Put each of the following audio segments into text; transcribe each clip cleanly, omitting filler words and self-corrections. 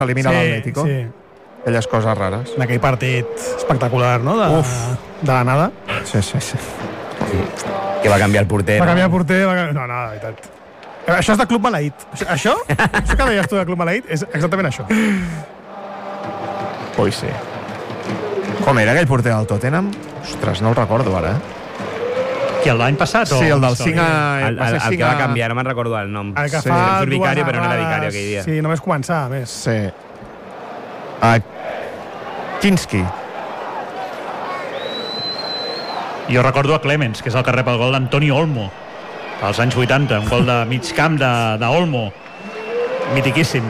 elimina l'Atlético. Sí. Aquelles coses rares. En aquell partit espectacular, no? De la nada. Sí. Que va canviar el porter. Va canviar el porter... No, de veritat. Això és de Club Maleït. Això que deies tu de Club Maleït és exactament això. Ui, sí. Com era aquell porter del Tottenham? Ostres, no el recordo ara, Qui, l'any passat? Sí, el del 5 El que va canviar, no me'n recordo el nom. El que Sí. fa Surt vicari, dues però no era errades. vicari aquell dia. Sí, només començar, a més. Sí. Kinski. Jo recordo a Clemens, que és el que rep el gol d'Antoni Olmo, als anys 80, un gol de mig camp d'Olmo. Mitiquíssim.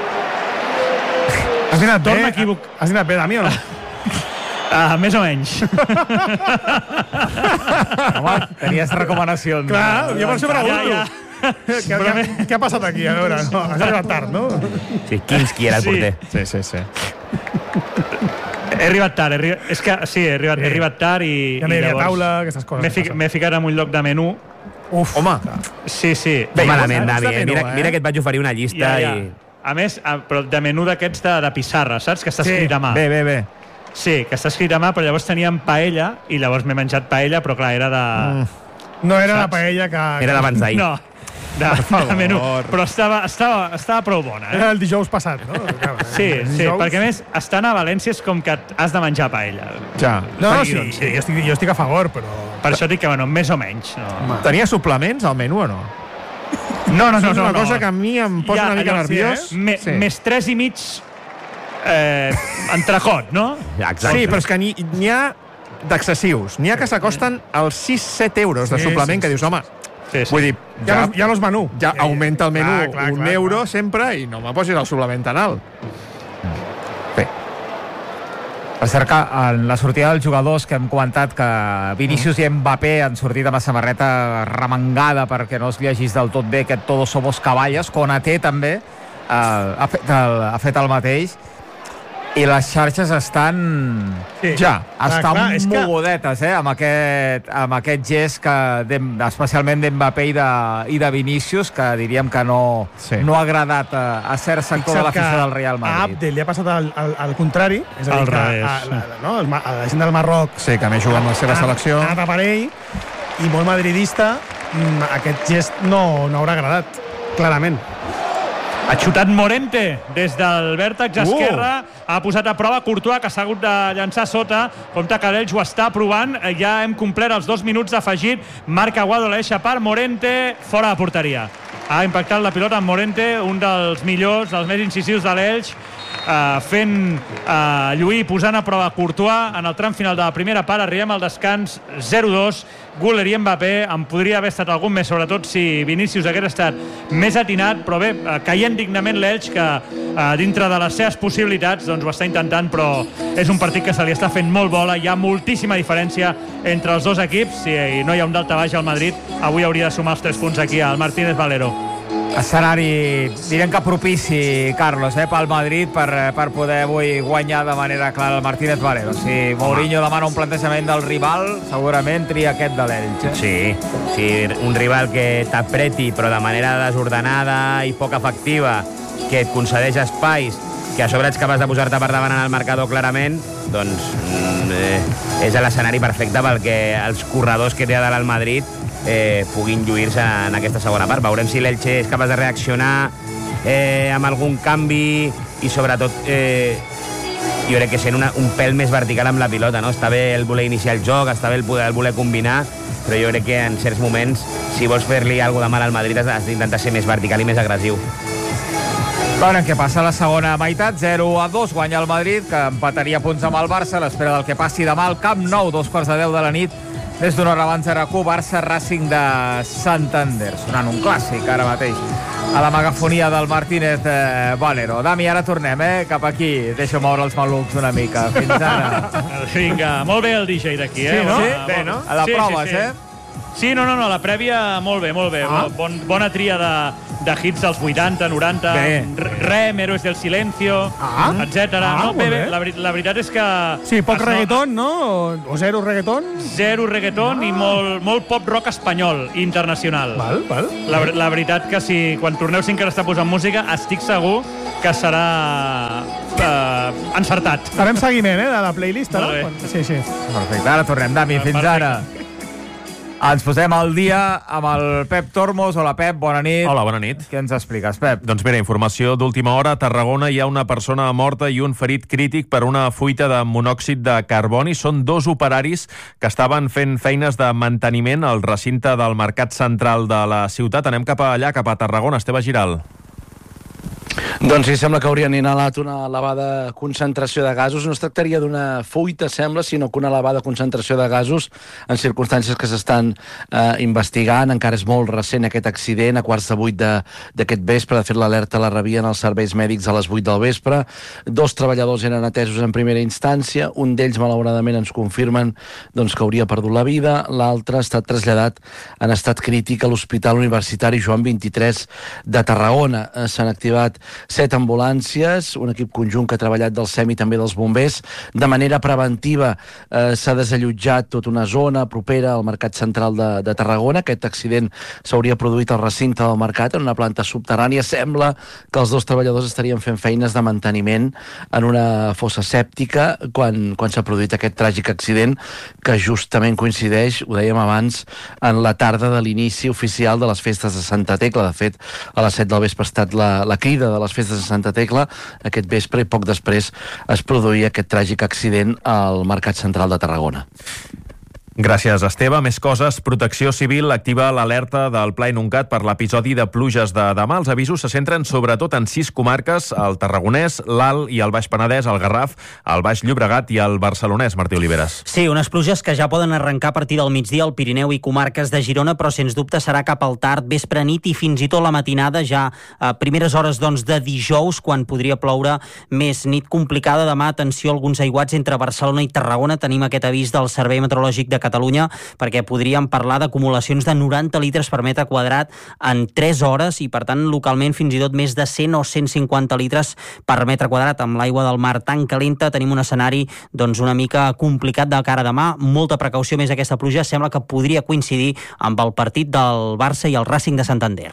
Has dinat bé? Torna a equivoc... Has dinat bé, Dami, o no? Més o menys. Home, tenies recomanacions. Clar, jo per això pregunto. Ja. Què ha passat aquí? A veure, no, has arribat tard, no? Sí, Kinski era el porter. Sí. He arribat tard, és que sí, he arribat tard i Ja no hi havia llavors taula, aquestes coses. m'he ficat en un lloc de menú. Uf, Home, Sí. Bé, malament, abans de Davi. menú, Mira que et vaig oferir una llista Ja. i... A més, però de menú d'aquests de pissarra, saps? Que està escrit a mà. bé. Sí, que està escrit a mà, però llavors teníem paella i llavors m'he menjat paella, però clar, era de... no era la Saps? paella que... Era d'abans d'ahir. No, de menú. Però estava prou bona, Era el dijous passat, no? Sí, Dijous. perquè a més, estant a València és com que has de menjar paella. Ja. No, Sí, sí, doncs sí. jo estic a favor, però... Per això dic que, bueno, més o menys. No, Tenia suplements al menú o no? no. És una cosa que a mi em posa una mica allò, nerviós. Sí. Més 3 i mig entrecot, no? Exacte. Sí, però és que n'hi ha d'excessius. N'hi ha que s'acosten als 6-7 euros de Sí, suplement, sí, que dius, home, Sí. vull dir, Ja no és menú. ja augmenta el menú Clar, un euro sempre i no me posis el suplement tan alt. Bé, Per cert que en la sortida dels jugadors que hem comentat que Vinícius i Mbappé han sortit amb la samarreta remangada perquè no es llegís del tot bé aquest Todos somos caballes, Konaté també ha fet el mateix i les xarxes estan Sí. ja. estan clar, és que- mogudetes amb aquest gest especialment d'Mbappé i de Vinícius, que diríem que no ha agradat a cert sector de l'afició del Real A Madrid. Abdel li ha passat al contrari, és a dir, Al que revés. a la gent del Marroc Sí, que a més juga amb la seva selecció. ha anat per ell, i molt madridista, aquest gest no haurà agradat, clarament. Ha xutat Morente des del vèrtex esquerre, ha posat a prova Courtois, que s'ha hagut de llançar sota. Compte que l'Elx ho està provant, ja hem complert els 2 minuts d'afegit. Marc Aguado la deixa per Morente, fora de porteria. Ha impactat la pilota amb Morente, un dels millors, dels més incisius de l'Elx, fent lluir, posant a prova Courtois en el tram final de la primera part. Arribem al descans 0-2. Güler i Mbappé. En podria haver estat algun més, sobretot si Vinícius hagués estat més atinat, però bé, caient dignament l'Elx, que dintre de les seves possibilitats doncs ho està intentant, però és un partit que se li està fent molt bola. Hi ha moltíssima diferència entre els dos equips i no hi ha un daltabaix al Madrid. Avui hauria de sumar els 3 punts aquí al Martínez Valero. Escenari, direm que propici, Carlos, pel Madrid per poder avui guanyar de manera clara el Martínez Valero. Si Mourinho demana un plantejament del rival, segurament tria aquest de l'Elx. Sí, un rival que t'apreti però de manera desordenada i poc efectiva, que et concedeix espais, que a sobre ets capaç de posar-te per davant en el marcador clarament, doncs és l'escenari perfecte perquè els corredors que té a dalt el Madrid puguin lluir-se en aquesta segona part. Veurem si l'Elche és capaç de reaccionar amb algun canvi i sobretot jo crec que sent un pèl més vertical amb la pilota, no? Està bé el voler iniciar el joc, està bé el voler combinar, però jo crec que en certs moments, si vols fer-li alguna de mal al Madrid, has d'intentar ser més vertical i més agressiu. Veurem què passa a la segona meitat. 0-2 guanya el Madrid, que empataria punts amb el Barça a l'espera del que passi demà al Camp Nou, 2:15 de la nit, des d'una revança RAC1, Barça Racing de Santander. Sonant un clàssic ara mateix a la megafonia del Martínez Valero. Dami, ara tornem cap aquí. Deixa moure els malucs una mica. Fins ara. Vinga, molt bé el DJ d'aquí, Sí, no? Bé, no? A la proves, Sí, no, la prèvia molt bé. Bona tria de hits dels 80, 90, Rem, Héroes del Silencio, etc. Bé, la veritat és que... Sí, poc reggaeton, no? O zero reggaeton? Zero reggaeton i molt pop rock espanyol internacional. Val. La veritat que si quan torneu Sinclair posant música, estic segur que serà encertat. Farem seguiment, de la playlist, ara? Sí. Perfecte, ara tornem, Dami, fins ara. Ens posem al dia amb el Pep Tormos. Hola, Pep, bona nit. Hola, bona nit. Què ens expliques, Pep? Doncs mira, informació d'última hora. A Tarragona hi ha una persona morta i un ferit crític per una fuita de monòxid de carboni. Són 2 operaris que estaven fent feines de manteniment al recinte del Mercat Central de la ciutat. Anem cap allà, cap a Tarragona. Esteve Giral. Doncs sí, sembla que haurien inhalat una elevada concentració de gasos. No es tractaria d'una fuita, sembla, sinó que una elevada concentració de gasos en circumstàncies que s'estan investigant. Encara és molt recent aquest accident, a 7:15 d'aquest vespre. De fet, l'alerta la rebien els serveis mèdics a les 8 del vespre. 2 treballadors eren atesos en primera instància. Un d'ells, malauradament, ens confirmen que hauria perdut la vida. L'altre ha estat traslladat en estat crític a l'Hospital Universitari Joan 23 de Tarragona. S'han activat 7 ambulàncies, un equip conjunt que ha treballat del SEM i també dels bombers. De manera preventiva s'ha desallotjat tota una zona propera al Mercat Central de Tarragona. Aquest accident s'hauria produït al recinte del mercat, en una planta subterrània. Sembla que els 2 treballadors estarien fent feines de manteniment en una fossa sèptica quan s'ha produït aquest tràgic accident, que justament coincideix, ho dèiem abans, en la tarda de l'inici oficial de les festes de Santa Tecla. De fet, a les 7 del vespre ha estat la crida de les festes de Santa Tecla aquest vespre, i poc després es produïa aquest tràgic accident al Mercat Central de Tarragona. Gràcies, Esteve. Més coses. Protecció Civil activa l'alerta del Pla Inuncat per l'episodi de pluges de demà. Els avisos se centren sobretot en 6 comarques: el Tarragonès, l'Alt i el Baix Penedès, el Garraf, el Baix Llobregat i el Barcelonès. Martí Oliveres. Sí, unes pluges que ja poden arrencar a partir del migdia al Pirineu i comarques de Girona, però sens dubte serà cap al tard, vespre, nit i fins i tot la matinada, ja a primeres hores de dijous, quan podria ploure més. Nit complicada demà. Atenció a alguns aiguats entre Barcelona i Tarragona. Tenim aquest avís del Servei Meteorològic de Catalunya, perquè podríem parlar d'acumulacions de 90 litres per metre quadrat en 3 hores i, per tant, localment fins i tot més de 100 o 150 litres per metre quadrat. Amb l'aigua del mar tan calenta tenim un escenari una mica complicat de cara a demà. Molta precaució, més aquesta pluja sembla que podria coincidir amb el partit del Barça i el Racing de Santander.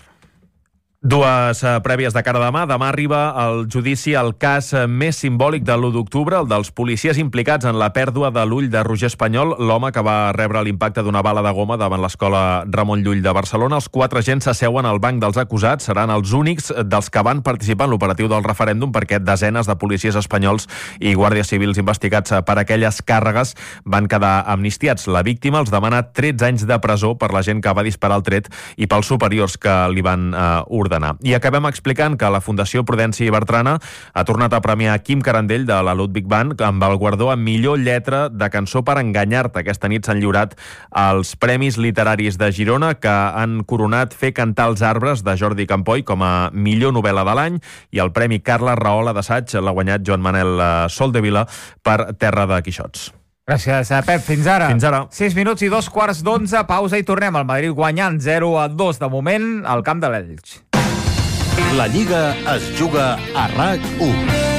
2 prèvies de cara a demà. Demà arriba al judici el cas més simbòlic de l'1 d'octubre, el dels policies implicats en la pèrdua de l'ull de Roger Espanyol, l'home que va rebre l'impacte d'una bala de goma davant l'escola Ramon Llull de Barcelona. Els 4 agents s'asseuen al banc dels acusats. Seran els únics dels que van participar en l'operatiu del referèndum, perquè desenes de policies espanyols i guàrdies civils investigats per aquelles càrregues van quedar amnistiats. La víctima els demana 13 anys de presó per la gent que va disparar el tret i pels superiors que li van ordenar. I acabem explicant que la Fundació Prudenci Bertrana ha tornat a premiar Quim Carandell de la Ludwig Band amb el guardó a millor lletra de cançó per enganyar-te. Aquesta nit s'han lliurat els Premis Literaris de Girona, que han coronat Fer cantar els arbres de Jordi Campoy com a millor novel·la de l'any, i el Premi Carla Rahola d'assaig l'ha guanyat Joan Manel Soldevila per Terra de Quixots. Gràcies, Pep. Fins ara. Fins ara. 6 minuts i 2:15, pausa i tornem. El Madrid guanyant 0-2 de moment al camp de l'Elx. La Lliga es juga a RAC1.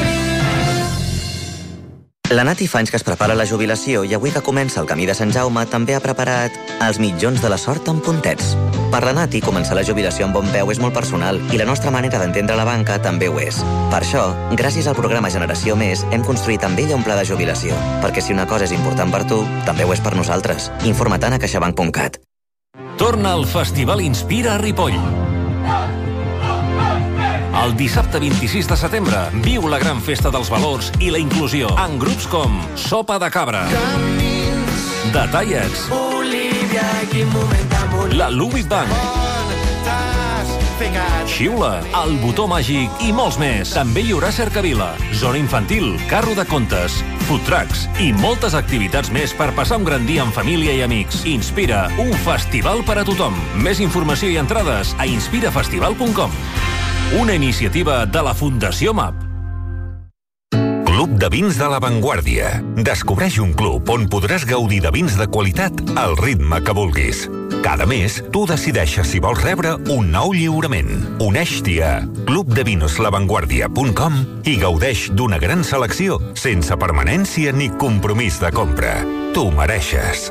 La Nati fa anys que es prepara la jubilació i avui que comença el camí de Sant Jaume també ha preparat els mitjons de la sort amb puntets. Per la Nati, començar la jubilació amb bon peu és molt personal i la nostra manera d'entendre la banca també ho és. Per això, gràcies al programa Generació Més, hem construït amb ella un pla de jubilació. Perquè si una cosa és important per tu, també ho és per nosaltres. Informa't a caixabank.cat. Torna al Festival Inspira a Ripoll. El dissabte 26 de setembre viu la gran festa dels valors i la inclusió en grups com Sopa de Cabra, The Tallets, la Ludwig Band, Xiula, El Botó Màgic i molts més. També hi haurà cercavila, zona infantil, carro de contes, food trucks i moltes activitats més per passar un gran dia en família i amics. Inspira, un festival per a tothom. Més informació i entrades a inspirafestival.com. Una iniciativa de la Fundació MAP. Club de Vins de la Vanguardia. Descobreix un club on podràs gaudir de vins de qualitat al ritme que vulguis. Cada mes, tu decideixes si vols rebre un nou lliurament. Uneix-t'hi a clubdevinosLavanguardia.com i gaudeix d'una gran selecció sense permanència ni compromís de compra. Tu mereixes.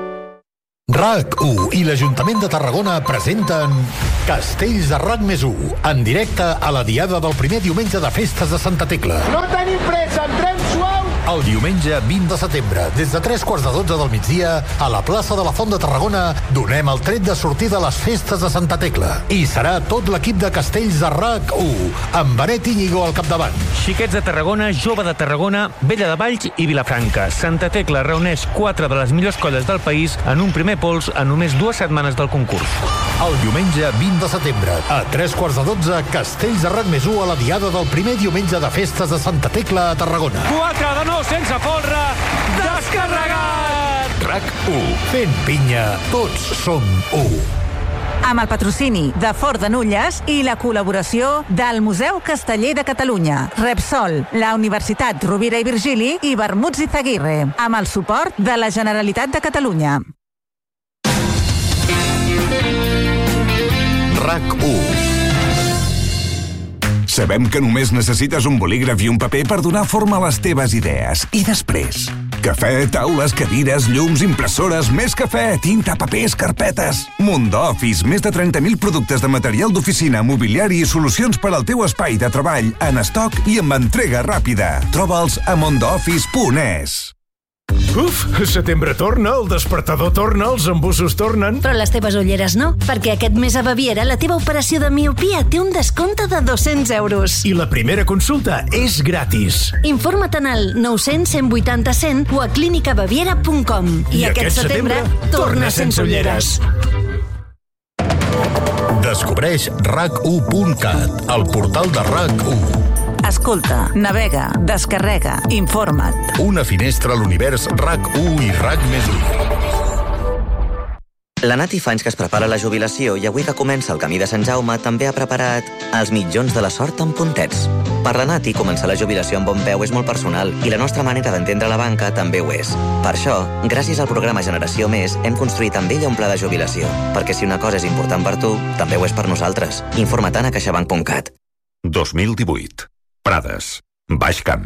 RAC1 i l'Ajuntament de Tarragona presenten Castells de RAC+1 en directe a la diada del primer diumenge de festes de Santa Tecla. No tenim pressa, entrem suau! El diumenge 20 de setembre, des de 3:45 del migdia, a la plaça de la Font de Tarragona, donem el tret de sortida a les festes de Santa Tecla. I serà tot l'equip de Castells de RAC1, amb Benet Íñigo al capdavant. Xiquets de Tarragona, Jove de Tarragona, Vella de Valls i Vilafranca. Santa Tecla reuneix 4 de les millors colles del país en un primer pols a només 2 setmanes del concurs. El diumenge 20 de setembre, a 3:15, Castells de RAC+1 a la diada del primer diumenge de festes de Santa Tecla a Tarragona. 4 de 9 sense folre, descarregat! RAC1, fent pinya, tots som 1. Amb el patrocini de Fort de Nulles i la col·laboració del Museu Casteller de Catalunya, Repsol, la Universitat Rovira i Virgili i Bermuts i Zaguirre, amb el suport de la Generalitat de Catalunya. RAC1. Sabem que només necessites un bolígraf i un paper per donar forma a les teves idees. I després? Cafè, taules, cadires, llums, impressores, més cafè, tinta, papers, carpetes. Mundo Office, més de 30.000 productes de material d'oficina, mobiliari i solucions per al teu espai de treball en estoc i amb entrega ràpida. Troba'ls a mondooffice.es. Uf, setembre torna, el despertador torna, els embussos tornen. Però les teves ulleres no, perquè aquest mes a Baviera la teva operació de miopia té un descompte de 200 euros. I la primera consulta és gratis. Informa't al 900 180 100 o a clinicabaviera.com. I aquest setembre torna sense ulleres. Descobreix RAC1.cat, el portal de RAC1. Escolta, navega, descarrega, informa't. Una finestra a l'univers RAC1 i RAC+1. La Nati fa anys que es prepara la jubilació i avui que comença el camí de Sant Jaume també ha preparat els mitjons de la sort amb puntets. Per la Nati, començar la jubilació amb bon peu és molt personal i la nostra manera d'entendre la banca també ho és. Per això, gràcies al programa Generació Més, hem construït amb ella un pla de jubilació. Perquè si una cosa és important per tu, també ho és per nosaltres. Informa't a caixabank.cat. 2018. Prades. Baix Camp.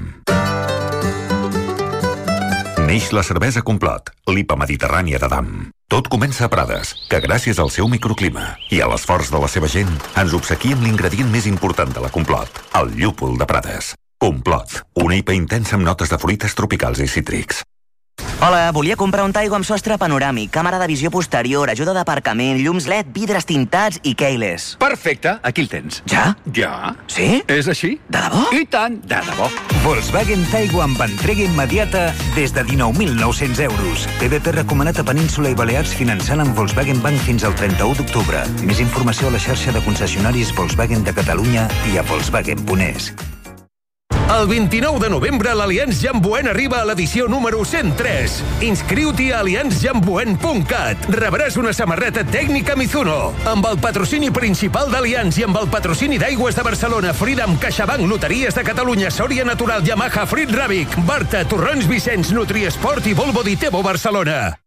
Neix la cervesa Complot, l'IPA mediterrània de Dam. Tot comença a Prades, que gràcies al seu microclima i a l'esforç de la seva gent ens obsequia amb l'ingredient més important de la Complot, el llúpol de Prades. Complot, una IPA intensa amb notes de fruites tropicals i cítrics. Hola, volia comprar un Taigo amb sostre panoràmic, càmera de visió posterior, ajuda d'aparcament, llums LED, vidres tintats i keyless. Perfecte, aquí el tens. Ja? Ja. Sí? És així. De debò? I tant, de debò. Volkswagen Taigo amb entrega immediata des de 19.900 euros. PVP recomanat a Península i Balears finançant amb Volkswagen Bank fins al 31 d'octubre. Més informació a la xarxa de concessionaris Volkswagen de Catalunya i a Volkswagen.es. El 29 de novembre l'Allianz Jamboen arriba a l'edició número 103. Inscriu-t'hi a allianzjamboen.cat. Rebràs una samarreta tècnica Mizuno. Amb el patrocini principal d'Allianz i amb el patrocini d'Aigües de Barcelona, Freedom, CaixaBank, Loteries de Catalunya, Sòria Natural, Yamaha, Frit Ràbic, Barta, Torrons Vicenç, Nutriesport i Volvo Ditebo Barcelona.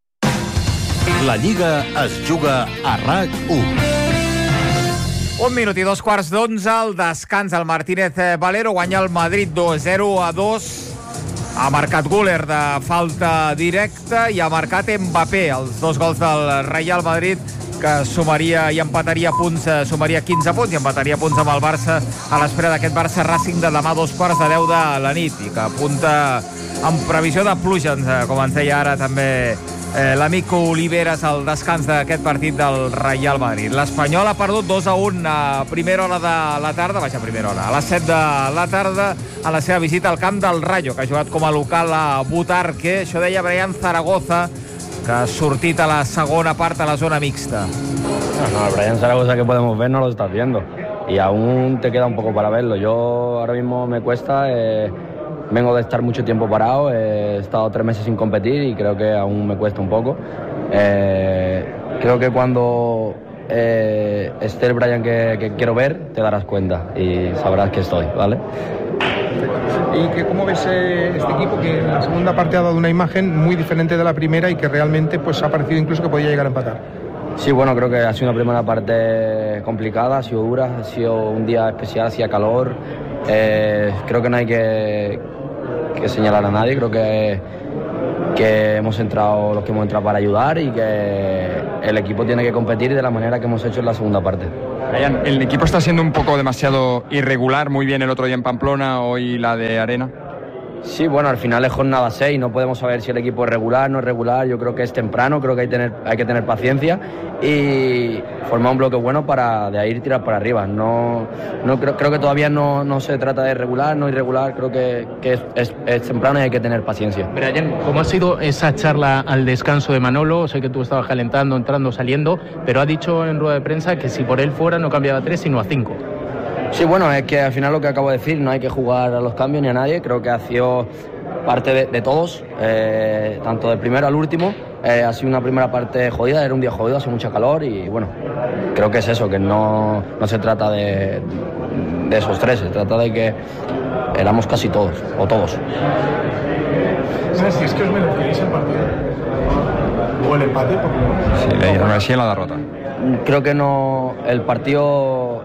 La Lliga es juga a RAC1. 1 minut i 2:15, el descans al Martínez Valero, guanya el Madrid 2-0-2. Ha marcat Güler de falta directa i ha marcat Mbappé, els 2 gols del Real Madrid, que sumaria i empataria punts, sumaria 15 punts i empataria punts amb el Barça a l'espera d'aquest Barça Racing de demà 2:10 de la nit i que apunta amb previsió de pluja, com ens deia ara també l'amic Oliveres al descans d'aquest partit del Real Madrid. L'Espanyol ha perdut 2-1 a primera hora de la tarda, a les 7 de la tarda, a la seva visita al camp del Rayo, que ha jugat com a local a Butarque. Això deia Brian Zaragoza, que ha sortit a la segona part a la zona mixta. No, el Brian Zaragoza que podemos ver no lo estás viendo y aún te queda un poco para verlo. Yo ahora mismo me cuesta, vengo de estar mucho tiempo parado, he estado 3 meses sin competir y creo que aún me cuesta un poco. Creo que cuando esté el Brian que quiero ver, te darás cuenta y sabrás que estoy, ¿vale? ¿Y cómo ves este equipo que en la segunda parte ha dado una imagen muy diferente de la primera y que realmente pues ha parecido incluso que podía llegar a empatar? Sí, bueno, creo que ha sido una primera parte complicada, ha sido dura, ha sido un día especial, hacía calor. Creo que no hay que señalar a nadie, creo que hemos entrado los que hemos entrado para ayudar y que el equipo tiene que competir de la manera que hemos hecho en la segunda parte. Brian, el equipo está siendo un poco demasiado irregular, muy bien el otro día en Pamplona, hoy la de Arena. Sí, bueno, al final es jornada 6, no podemos saber si el equipo es regular, no es regular, yo creo que es temprano, creo que hay que tener paciencia y formar un bloque bueno para de ahí tirar para arriba. Creo que todavía no se trata de regular, no irregular, creo que es temprano y hay que tener paciencia. Brian, ¿cómo ha sido esa charla al descanso de Manolo? Sé que tú estabas calentando, entrando, saliendo, pero ha dicho en rueda de prensa que si por él fuera no cambiaba a 3 sino a 5. Sí, bueno, es que al final lo que acabo de decir, no hay que jugar a los cambios ni a nadie, creo que ha sido parte de todos, tanto del primero al último, ha sido una primera parte jodida, era un día jodido, hace mucha calor y bueno, creo que es eso, que no se trata de esos 3, se trata de que éramos casi todos, o todos. Si es que os merecéis el partido o el empate, Sí, le merecía la derrota. Creo que no, el partido...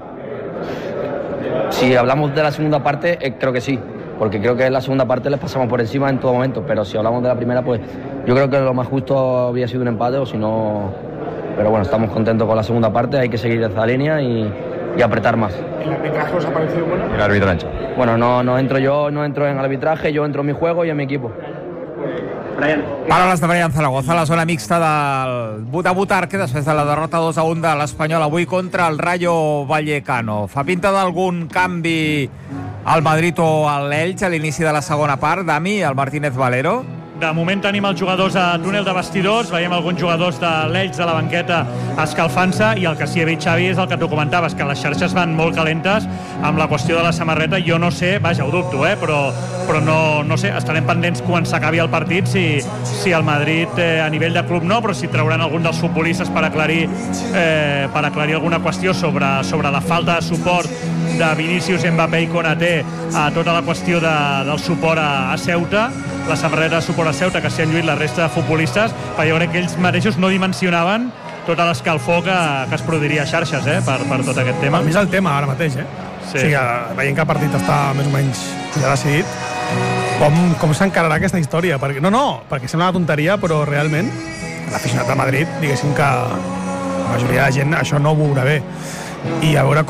Si hablamos de la segunda parte, creo que sí, porque creo que en la segunda parte les pasamos por encima en todo momento, pero si hablamos de la primera, pues yo creo que lo más justo había sido un empate o si no... Pero bueno, estamos contentos con la segunda parte, hay que seguir esa línea y apretar más. ¿El arbitraje os ha parecido bueno? El arbitraje. Bueno, no entro en arbitraje, yo entro en mi juego y en mi equipo. Paraules de Brian Zaragoza a la zona mixta del Butarque després de la derrota 2-1 de l'Espanyol avui contra el Rayo Vallecano. Fa pinta d'algun canvi al Madrid o a l'Elx a l'inici de la segona part, Dami, el Martínez Valero? De moment tenim els jugadors a túnel de vestidors, veiem alguns jugadors de l'Elx de la banqueta escalfant-se i el que sí ha dit Xavi és el que tu comentaves, que les xarxes van molt calentes amb la qüestió de la samarreta. Jo no sé, vaja, ho dubto, però no sé, estarem pendents quan s'acabi el partit si el Madrid a nivell de club no, però si trauran algun dels futbolistes per aclarir alguna qüestió sobre la falta de suport de Vinícius, Mbappé i Konaté a tota la qüestió del suport a Ceuta, la samarreta de suport a Ceuta que s'hi han lluit la resta de futbolistes, perquè jo crec que ells mateixos no dimensionaven tota l'escalfor que es produiria a xarxes per tot aquest tema. Per mi és el tema ara mateix, Sí. O sigui, veient que el partit està més o menys ja decidit, com s'encararà aquesta història? Perquè sembla una tonteria, però realment l'aficionat de Madrid, diguéssim que la majoria de gent això no ho veurà bé. I a veure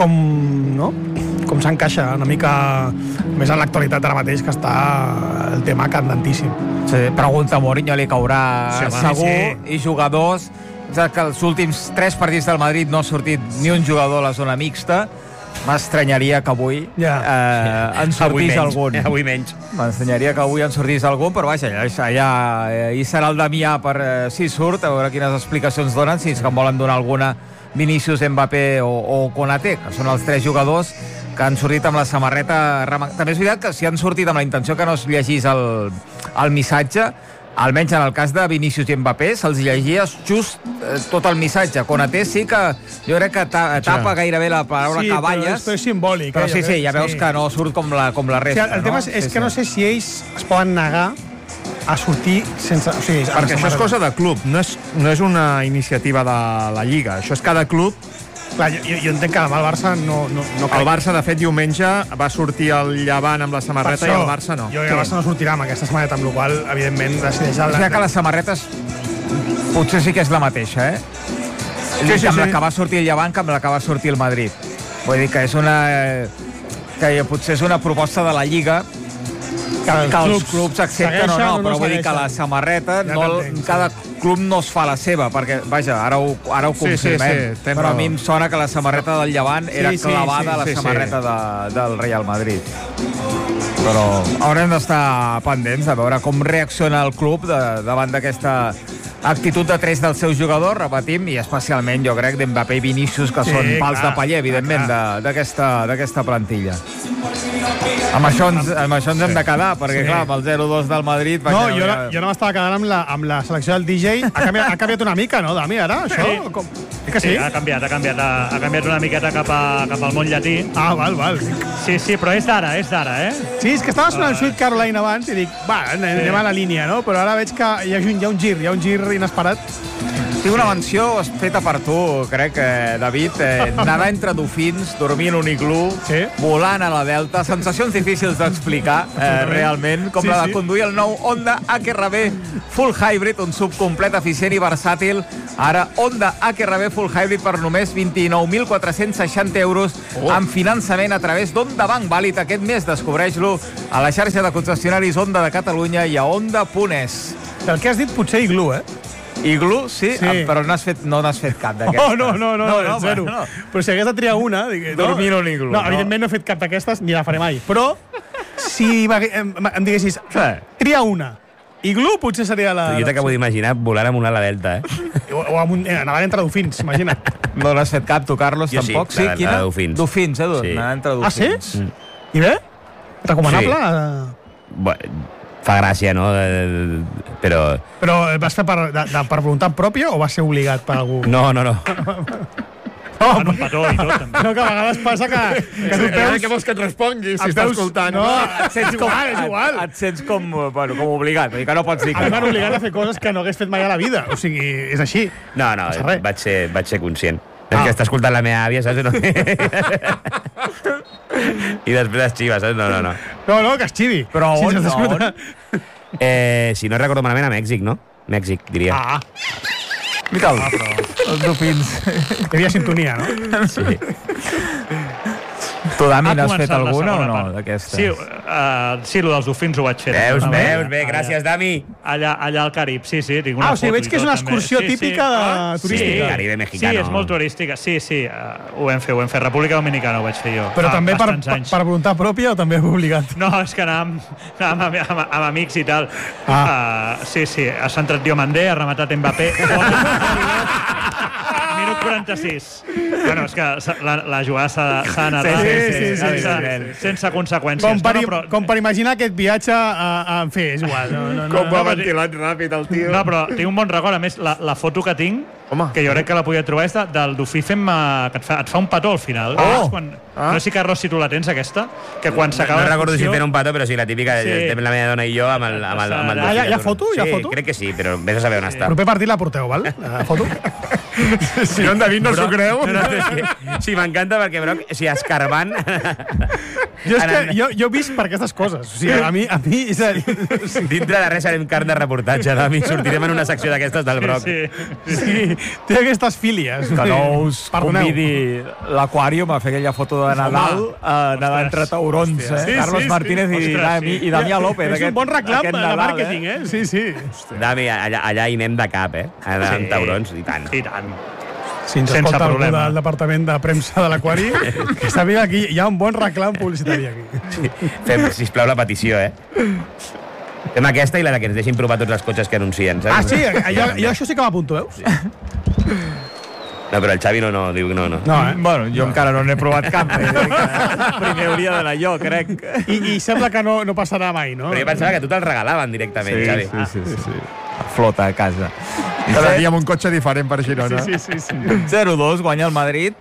com s'encaixa una mica més en l'actualitat ara mateix, que està el tema candentíssim. Sí, pregunta Mourinho, li caurà segur, i jugadors, que els últims 3 partits del Madrid no ha sortit ni un jugador a la zona mixta. M'estranyaria que avui en sortís algun. Avui menys. M'estranyaria que avui en sortís algun, però vaja, allà hi serà el Damià per si surt, a veure quines explicacions donen, si és que en volen donar alguna Vinícius, Mbappé o Konaté, que són els 3 jugadors que han sortit amb la samarreta. També és veritat que si han sortit amb la intenció que no es llegís el missatge, almenys en el cas de Vinícius i Mbappé, se'ls llegia just tot el missatge. Konaté sí que jo crec que tapa gairebé la paraula cavalles. Sí, però és simbòlic. Però sí, ja veus que no surt com la resta. El tema és que no sé si ells es poden negar a sortir sense... Perquè això és cosa de club, no és una iniciativa de la Lliga, això és cada club. Clar, jo entenc que demà el Barça no el Barça, de fet, diumenge va sortir el Llevant amb la samarreta i el Barça no. Jo crec que el Barça no sortirà amb aquesta samarreta, amb la qual cosa, evidentment, decideix... És que les samarretes potser sí que és la mateixa, Sí. Amb la que va sortir el Llevant que amb la que va sortir el Madrid. Vull dir que és que potser és una proposta de la Lliga que els clubs accepten o no, però vull dir que la samarreta cada club no es fa la seva, perquè, vaja, ara ho confirmem, però a mi em sona que la samarreta del Llevant era clavada a la samarreta del Real Madrid. Però haurem d'estar pendents de veure com reacciona el club davant d'aquesta actitud de 3 dels seus jugadors, repetim, i especialment jo crec d'Mbappé i Vinícius, que són pals de paller, evidentment, d'aquesta plantilla. Amb això ens hem de quedar, perquè clar, amb el 0-2 del Madrid... No, jo no m'estava quedant amb la selecció del DJ. Ha canviat una mica, no, Dami, ara, això? Sí, ha canviat una miqueta cap al món llatí. Val. Sí, però és d'ara, Sí, és que estava sonant Sweet Caroline abans i dic, anem a la línia, no? Però ara veig que hi ha un gir inesperat. Tinc una menció feta per tu, crec, David. Nedar entre dofins, dormir en un iglú, volant a la Delta, sensacions difícils d'explicar, realment, com la de conduir el nou Honda HRV Full Hybrid, un sub complet, eficient i versàtil. Ara, Honda HRV Full Hybrid per només 29.460 euros amb finançament a través d'Honda Bank, vàlid aquest mes. Descobreix-lo a la xarxa de concessionaris Honda de Catalunya i a Honda.es. Del que has dit, potser iglú, Iglú, sí, però no n'has fet cap d'aquestes. No, zero. Però si hagués de triar una... Dormir en un iglú. No, evidentment no he fet cap d'aquestes, ni la faré mai. Però, si em diguessis, tria una, iglú potser seria la... Jo t'acabo d'imaginar volar amb una ala delta, O nedar entre dofins, imagina't. No n'has fet cap, tu, Carlos, tampoc? Sí, la de dofins. Dofins, nedar entre dofins. Ah, sí? I bé? Recomanable? Fa gràcia, no? Però vas fer per voluntat pròpia o vas ser obligat per algú? No. Fan un petó i tot, també. No, que a vegades passa que tu veus... Què vols que et responguis, si estàs escoltant? No, és igual. Et sents com obligat, que no pots dir que no. M'han obligat a fer coses que no hagués fet mai a la vida. O sigui, és així. No, vaig ser conscient. És que està escoltant la meva àvia, saps? I després es xiva, saps? No. No, que es xivi. Però on? Si no recordo malament, a Mèxic, no? Mèxic, diria. Miquel, els dofins. Hi havia sintonia, no? Sí. Tu, Dami, n'has fet alguna o no, d'aquestes? Sí, el dels dofins ho vaig fer. Veus bé, gràcies, Dami. Allà al Carib, sí, tinc una foto. O sigui, veig que és una excursió típica turística. Caribe mexicano. Sí, és molt turística, sí, ho vam fer. República Dominicana ho vaig fer jo. Però també per voluntat pròpia o també obligat? No, és que anàvem amb amics i tal. Sí, ha centrat Diomandé, ha rematat Mbappé. Minut 46. Bueno, és que la jugada s'ha anat sense conseqüències. Com per imaginar aquest viatge en fer, és igual. Com va ventilat ràpid el tio. No, però tinc un bon record. A més, la foto que tinc, que jo crec que la podia trobar, és del dofí que et fa un petó al final. No sé si, Carlos, si tu la tens, aquesta, que quan s'acaba... No recordo si fent un petó, però sí, la típica, estem la meva dona i jo amb el dofí. Hi ha foto? Sí, crec que sí, però vés a saber on està. El proper partit la porteu, val? La foto? Si no, en David no s'ho creu. Sí, m'encanta perquè, bro, si escarbant... Jo he vist per aquestes coses. O sigui, a mi és a dir... Dintre de res serem carn de reportatge, Dami. Sortirem en una secció d'aquestes del Broc. Sí, té aquestes fílies. Que no us convidi l'Aquàrium a fer aquella foto de Nadal nedar entre taurons, Carlos Martínez i Damià López. És un bon reclam de màrqueting, Sí. Dami, allà hi anem de cap, anar amb taurons, i tant. I tant. Si ens escolta algú del departament de premsa de l'Aquari, que sàpiga que hi ha un bon reclam publicitari aquí. Fem, sisplau, la petició, Fem aquesta i la que ens deixin provar tots els cotxes que anuncien, saps? Sí, jo això sí que m'apunto, veus? No, però el Xavi no, diu que no. Bueno, jo encara no n'he provat cap. Primer hauria d'anar jo, crec. I sembla que no passarà mai, no? Però jo pensava que tu te'l regalaven directament, Xavi. Sí. Flota a casa. I seríem un cotxe diferent per Girona. Sí. 0-2, guanya el Madrid.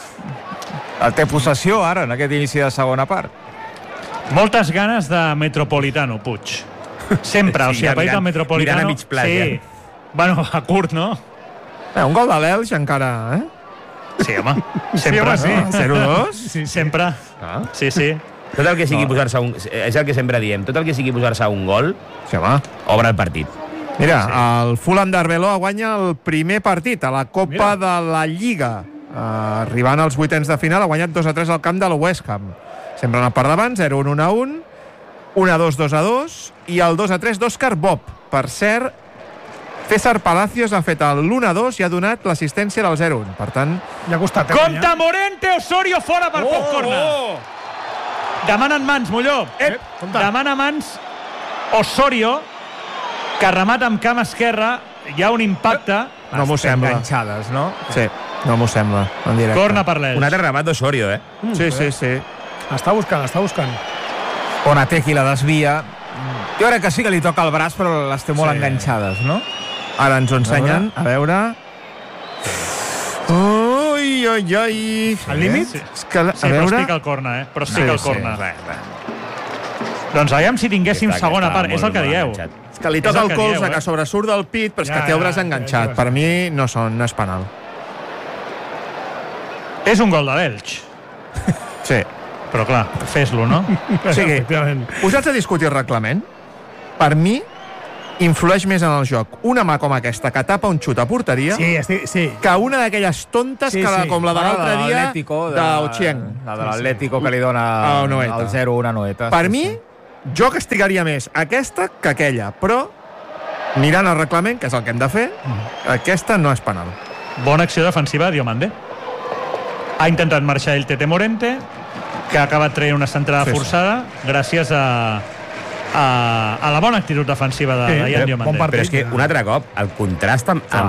El té possessió ara, en aquest inici de segona part. Moltes ganes de Metropolitano, Puig. Sempre, o sigui, a país del Metropolitano... Mirant a mig plat, sí. Bueno, a curt, no? Un gol de l'Elx encara, Sí, home. Sempre, sí. 0-2? Sí, sempre. Sí. Tot el que sigui posar-se un... És el que sempre diem. Tot el que sigui posar-se un gol, obre el partit. Mira, el Fulham d'Arbeloa guanya el primer partit a la Copa de la Lliga. Arribant als vuitens de final, ha guanyat 2-3 al camp del West Ham. Sempre han anat per davant, 0-1, 1-1, 1-2, 2-2, i el 2-3 d'Òscar Bob. Per cert, César Palacios ha fet l'1-2 i ha donat l'assistència del 0-1. Per tant... Ja ha costat, Compte Morente, Osorio fora per poc corna. Demanen mans, Molló. Demana mans Osorio, que remata amb cama esquerra. Hi ha un impacte. No m'ho sembla. Enganxades, no? Sí, no m'ho sembla, en directe. Corna per l'Elx. Un altre remat d'Osorio, Sí. Està buscant. Onateki la desvia. Jo crec que sí que li toca el braç, però les té molt enganxades, no? Ara ens ho ensenyen. A veure... Ui. Al límit? Sí, però estic al corna, Però estic al corna. Doncs aviam si tinguéssim segona part. És el que dieu. que li toca el colze, que sobresurt del pit, però és que té el braç enganxat. Per mi no és penal. És un gol de l'Elx. Sí. Però clar, fes-lo, no? O sigui, posats a discutir el reglament, per mi influeix més en el joc una mà com aquesta que tapa un xut a porteria que una d'aquelles tontes com la de l'altre dia d'Ochieng. La de l'Atlético que li dona el 0-1 a Noeta. Per mi, jo castigaria més aquesta que aquella, però mirant el reglament, que és el que hem de fer, aquesta no és penal. Bona acció defensiva de Diomande. Ha intentat marxar el Tete Morente, que ha acabat traient una centrada forçada gràcies a la bona actitud defensiva de Ian Diomande. Però és que un altre cop el contrast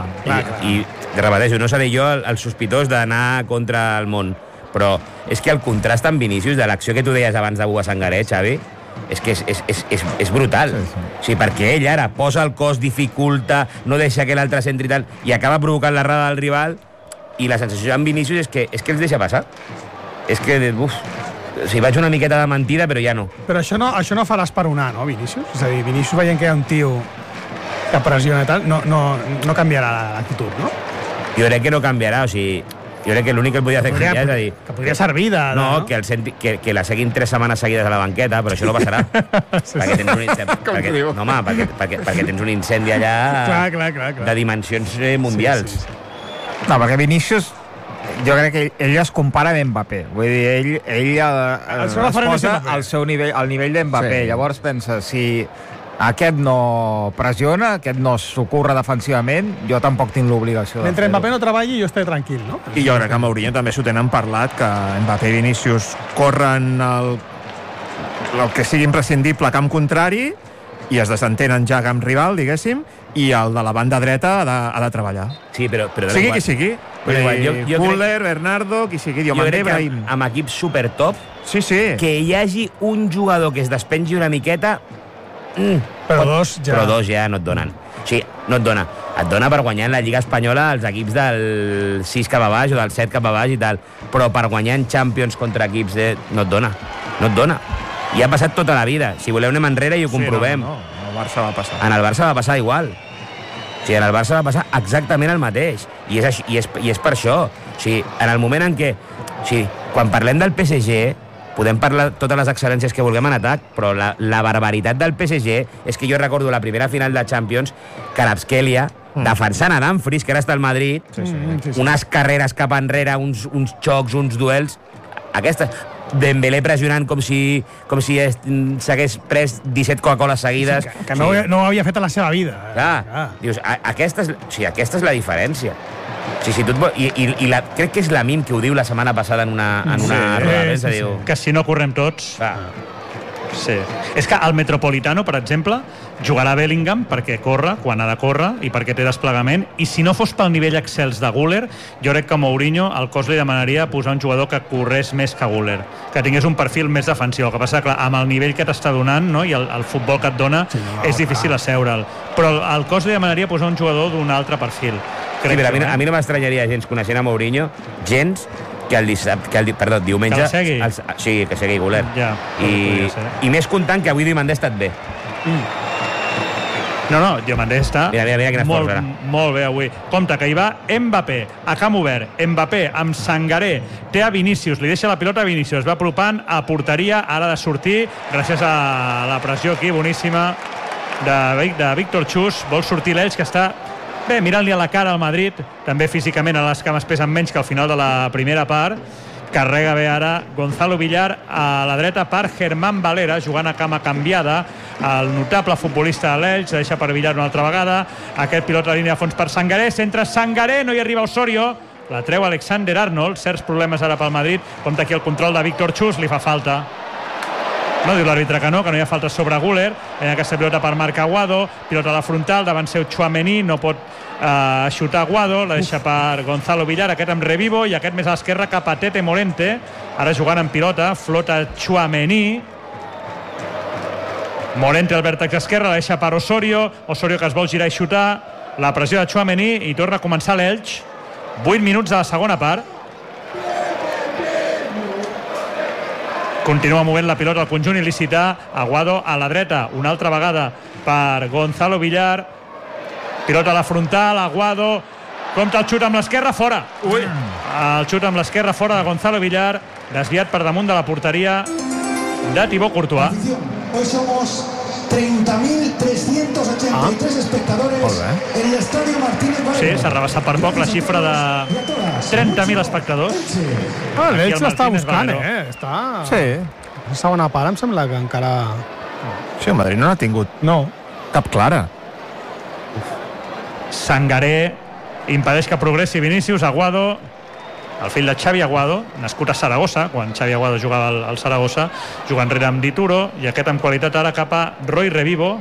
i repeteixo, no seré jo el sospitós d'anar contra el món, però és que el contrast amb Vinícius de l'acció que tu deies abans de Bua Sangaré, Xavi, és que és brutal. O sigui, perquè ell ara posa el cos, dificulta, no deixa que l'altre centri tant, i acaba provocant l'errada del rival, i la sensació amb Vinícius és que els deixa passar. És que, o sigui, vaig una miqueta de mentida, però ja no. Però això no farà esperonar, no, Vinícius? És a dir, Vinícius veient que hi ha un tio que pressiona i tal, no canviarà l'actitud, no? Jo crec que no canviarà, o sigui, jo crec que l'únic que el podia fer és a dir... Que podria servir de... No, que la seguin 3 setmanes seguides a la banqueta, però això no passarà. Perquè tens un incendi... No, home, perquè tens un incendi allà de dimensions mundials. No, perquè Vinícius, jo crec que ell es compara amb Mbappé. Vull dir, ell es posa al nivell d'Mbappé. Llavors pensa, si aquest no pressiona, aquest no s'ocorre defensivament, jo tampoc tinc l'obligació de fer-ho. Mentre Mbappé no treballi, jo estaré tranquil, no? I jo crec que a Mourinho també s'ho tenen parlat, que Mbappé i Vinícius corren el que sigui imprescindible a camp contrari i es desentenen ja a camp rival, diguéssim, i el de la banda dreta ha de treballar. Sí, però sigui qui sigui. Müller, Bernardo, qui sigui. Jo crec que amb equips supertop que hi hagi un jugador que es despengi una miqueta, però dos ja no et donen. O sigui, no et dona. Et dona per guanyar en la Lliga Espanyola els equips del 6 cap a baix o del 7 cap a baix i tal, però per guanyar en Champions contra equips no et dona. No et dona. I ha passat tota la vida. Si voleu anem enrere i ho comprovem. No, el Barça va passar. En el Barça va passar igual. O sigui, en el Barça va passar exactament el mateix. I és per això. O sigui, en el moment en què... O sigui, quan parlem del PSG, podem parlar totes les excel·lències que vulguem en atac, però la barbaritat del PSG és que jo recordo la primera final de Champions, Kvaratskhelia, defensant a Dumfries, que ara està al Madrid, unes carreres cap enrere, uns xocs, uns duels... Aquestes... Dembélé pressionant com si s'hagués pres 17 Coca-Coles seguides. Que no ho havia fet a la seva vida. Clar. Dius, aquesta és la diferència. Crec que és la Mim que ho diu la setmana passada en una roda de premsa. Diu... Que si no correm tots... Sí. És que el Metropolitano, per exemple, jugarà Bellingham perquè corre quan ha de córrer i perquè té desplegament, i si no fos pel nivell excels de Güler, jo crec que Mourinho al cos li demanaria posar un jugador que corrés més que Güler, que tingués un perfil més defensiu. El que passa, clar, amb el nivell que t'està donant, no, i el futbol que et dona, és difícil asseure'l. Però al cos li demanaria posar un jugador d'un altre perfil. A mi no m'estranyaria gens, coneixent a Mourinho, gens que diumenge... Que segui? Sí, que segui Güler. Ja, I més comptant que avui Diomande ha estat bé. No, Diomande està mira, molt bé avui. Compte que hi va Mbappé a camp obert. Mbappé amb Sangaré, té a Vinícius, li deixa la pilota a Vinícius, va apropant a porteria, ara de sortir gràcies a la pressió aquí boníssima de Víctor Chus. Vol sortir l'Elx, que està bé, mirant-li a la cara al Madrid, també físicament a les cames pesen menys que al final de la primera part. Carrega bé ara Gonzalo Villar a la dreta per Germán Valera, jugant a cama canviada, el notable futbolista de l'Elx, deixa per Villar una altra vegada, aquest pilot a línia de fons per Sangaré, centra Sangaré, no hi arriba Osorio, la treu Alexander Arnold, certs problemes ara pel Madrid, compta aquí el control de Víctor Chus, li fa falta. No, diu l'àrbitre que no hi ha falta sobre Güler. Aquesta pilota per Marc Aguado, pilota a la frontal, davant seu Tchouaméni, no pot xutar Aguado, la deixa per Gonzalo Villar, aquest amb Revivo, i aquest més a l'esquerra cap a Tete Morente, ara jugant en pilota, flota Tchouaméni, Morente al vèrtex esquerre, la deixa per Osorio que es vol girar i xutar, la pressió de Tchouaméni, i torna a començar l'Elx. 8 minuts de la segona part. Continua movent la pilota al conjunt il·licità. Aguado a la dreta, una altra vegada per Gonzalo Villar. Pilota a la frontal, Aguado. Compte el xut amb l'esquerra, fora. El xut amb l'esquerra fora de Gonzalo Villar, desviat per damunt de la porteria de Thibaut Courtois. Hoy somos 30.383 espectadores en el Estadio Martínez Valero. Sí, s'ha rebassat per poc la xifra de 30.000 espectadors. L'Elx l'està buscant, Està... Sí. La segona part em sembla que encara... Sí, el Madrid no n'ha tingut cap clara. Sangaré impedeix que progressi Vinícius. Aguado, el fill de Xavi Aguado, nascut a Saragossa, quan Xavi Aguado jugava al Saragossa, juga enrere amb Dituro, i aquest amb qualitat ara cap a Roy Revivo,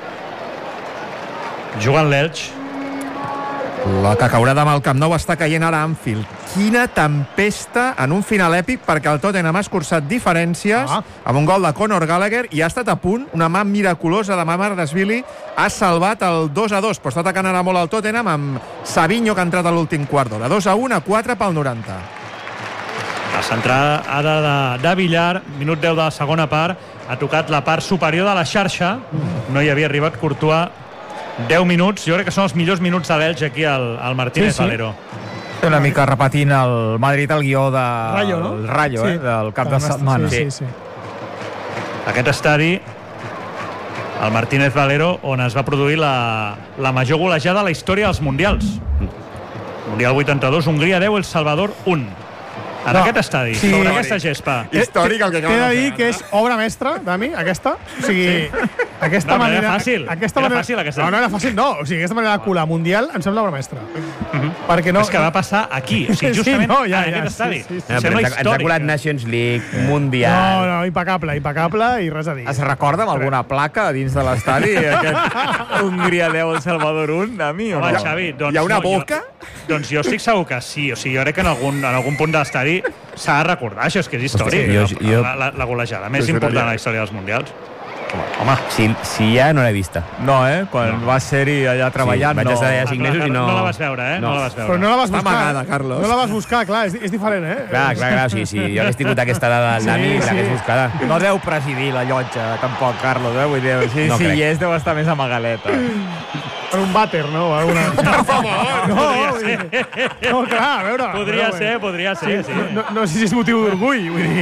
jugant l'Elx. La que caurà demà al Camp Nou està caient ara a Anfield. Quina tempesta en un final èpic, perquè el Tottenham ha escurçat diferències amb un gol de Conor Gallagher i ha estat a punt, una mà miraculosa de Mamardashvili ha salvat el 2-2, però està atacant ara molt el Tottenham amb Savinho, que ha entrat a l'últim quart d'hora. 2-1 a 4 pel 90. La centrada de Villar, minut 10 de la segona part, ha tocat la part superior de la xarxa, no hi havia arribat Courtois. 10 minuts, jo crec que són els millors minuts de l'Elx aquí al Martínez Valero. Una mica repetint el Madrid el guió de Rayo, no? El Rayo, del cap de setmana. Sí. Aquest estadi, el Martínez Valero, on es va produir la major golejada a la història dels Mundials. Mundial 82, Hongria 10, El Salvador 1. En aquest estadi, sobre aquesta gespa. Històric el que acaba de fer. T'he de dir eh? que és obra mestra, Dami, aquesta. O sigui, aquesta manera... Era fàcil. Era fàcil, aquesta. No era fàcil, no. O sigui, aquesta manera de colar mundial em sembla obra mestra. Perquè no... És que va passar aquí, o sigui, justament en aquest estadi. Sembla històric. Ens ha colat Nations League, Mundial... No, impecable i res a dir. Es recorda amb alguna placa dins de l'estadi? Aquest Hongria 10, El Salvador 1, Dami? Home, Xavi, doncs... Hi ha una boca? Doncs jo estic segur que sí. O sigui, jo crec que en algun punt de l'estadi s'ha de recordar, això és que és històric. La golejada més important a la història dels Mundials. Home. Si ja no l'he vista. No, Quan va ser-hi allà treballant, vaig estar allà 5 mesos i no... No la vas veure, No la vas veure. Però no la vas buscar. Està amagada, Carlos. No la vas buscar, clar, és diferent, Clar, sí. Jo hagués tingut aquesta dada al Dami, l'hagués buscada. No deu presidir la llotja, tampoc, Carlos, Vull dir, si hi és, deu estar més amagaleta. Per un vàter, no? Per favor! No, clar, a veure... Podria ser, sí. No sé si és motiu d'orgull, vull dir...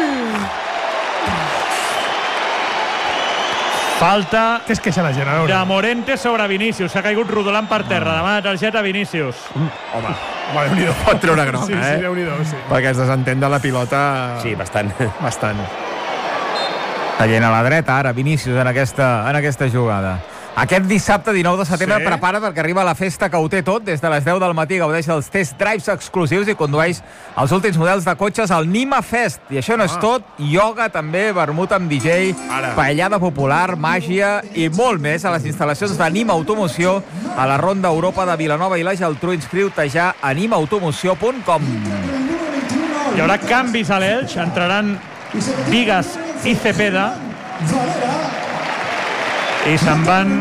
Falta què es queixa la gent, de Morente sobre Vinícius. S'ha caigut rodolant per terra. Demà targeta Vinícius. Home, Déu-n'hi-do. Pot treure groc, Sí, Déu-n'hi-do, sí. Perquè es desentén de la pilota... Sí, bastant. Tallant a la dreta, ara, Vinícius, en aquesta jugada. Aquest dissabte, 19 de setembre, prepara perquè arriba la festa que ho té tot. Des de les 10 del matí gaudeix dels test drives exclusius i condueix els últims models de cotxes al Nima Fest. I això no és tot. Ioga, també, vermut amb DJ, paellada popular, màgia i molt més a les instal·lacions de Nima Automoció a la Ronda Europa de Vilanova i la Geltrú. Inscriu-te ja a nimaautomoció.com. Hi haurà canvis a l'Elx. Entraran Vigas i Cepeda. I se'n van...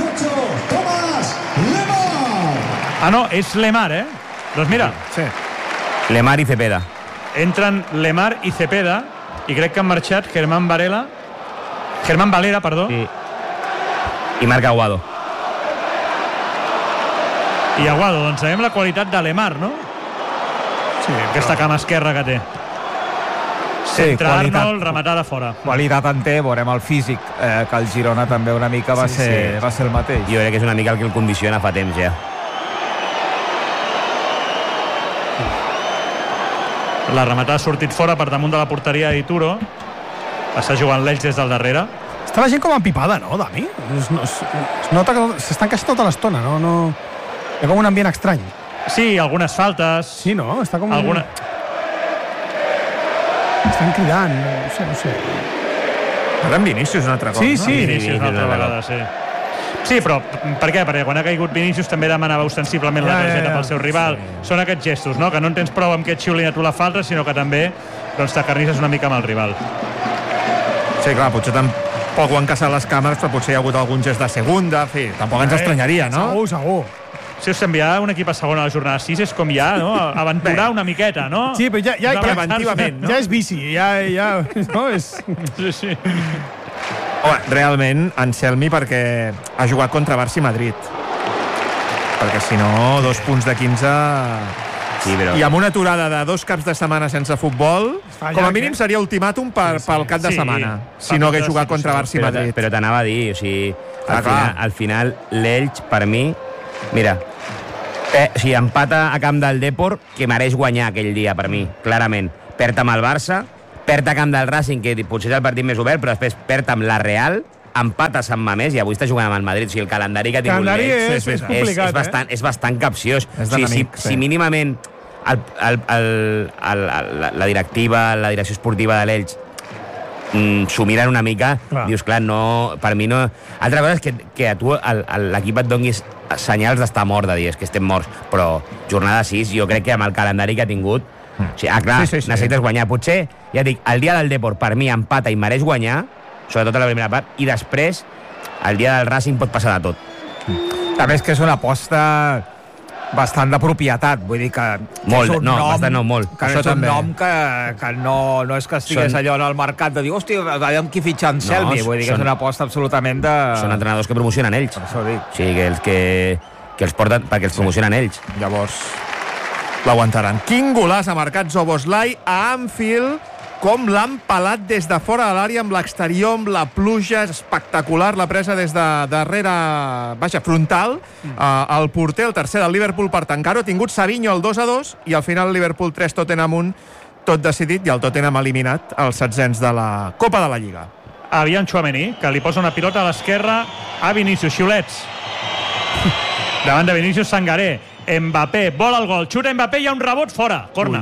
no, és Lemar, Doncs mira. Sí. Lemar i Cepeda. Entren Lemar i Cepeda i crec que han marxat Germán Valera, perdó. I Marc Aguado. I Aguado, doncs sabem la qualitat de Lemar, no? Sí, aquesta cama esquerra que té. Centre Arnold, rematada fora. Qualitat en té, veurem el físic, que el Girona també una mica va ser el mateix. Jo crec que és una mica el que el condiciona fa temps, ja. La rematada ha sortit fora per damunt de la porteria d'Ituro. Està jugant l'Elx des del darrere. Està la gent com empipada, no, Dami? Es nota que s'estan queixant tota l'estona, no? Hi ha com un ambient estrany. Sí, algunes faltes. Sí, no? Està com... Estan cridant, no sé. Ara en Vinícius un altre cop, no? Sí, Vinícius una altra vegada, sí. Sí, però per què? Perquè quan ha caigut Vinícius també demanava ostensiblement la targeta pel seu rival. Són aquests gestos, no? Que no en tens prou amb que et xiulin a tu la falta, sinó que també t'acarnisses una mica amb el rival. Sí, clar, potser tampoc ho han caçat les càmeres, però potser hi ha hagut algun gest de segunda, en fi, tampoc ens estranyaria, no? Segur. Si us enviar un equip a segona a la jornada 6 és com ja, no? Aventurar una miqueta, no? Sí, però ja preventivament, no? Ja és bici, ja no? Sí. Home, realment, Anselmi, perquè ha jugat contra Barça i Madrid. Perquè si no, 2 punts de 15... Sí, però... I amb una aturada de 2 caps de setmana sense futbol, com a mínim seria ultimàtum pel cap de setmana, si no hagués jugat contra Barça i Madrid. Però t'anava a dir, o sigui, al final l'Elx, per mi, mira, si empata a camp del Depor, que mereix guanyar aquell dia, per mi, clarament. Perd amb el Barça, perd a camp del Racing, que potser és el partit més obert, però després perd amb la Real, empata a Sant Mamés i avui està jugant amb el Madrid. O sigui, el calendari que ha tingut l'Elx és complicat, és bastant capciós. Si mínimament la directiva, la direcció esportiva de l'Elx s'ho miren una mica, dius, clar, no, per mi no... Altra cosa és que a tu l'equip et donguis senyals d'estar mort, de dir, és que estem morts, però jornada 6, jo crec que amb el calendari que ha tingut, clar, necessites guanyar. Potser, ja dic, el dia del Depor, per mi, empata i mereix guanyar, sobretot a la primera part, i després, el dia del Racing pot passar de tot. També és que és una aposta bastant de propietat, vull dir que molt, és un molt. Que és un nom que no és que estigués allò en el mercat de dir, hòstia, veiem qui fitxa Anselmi, vull dir que és una aposta absolutament de... Són entrenadors que promocionen ells. Per això dic. O sigui, que els porten perquè els promocionen ells. Llavors, l'aguantaran. Quin golaç ha marcat Szoboszlai a Anfield, com l'han pelat des de fora de l'àrea amb l'exterior, amb la pluja, espectacular la presa des de darrere, frontal, el porter, el tercer del Liverpool per tancar-ho, ha tingut Savinho el 2-2 i al final el Liverpool 3, Tottenham 1, tot decidit, i el Tottenham eliminat als setzents de la Copa de la Lliga. Aviam Tchouaméni, que li posa una pilota a l'esquerra a Vinícius, xiulets. Davant de Vinícius, Sangaré. Mbappé, vol el gol, xuta Mbappé, hi ha un rebot fora, corna.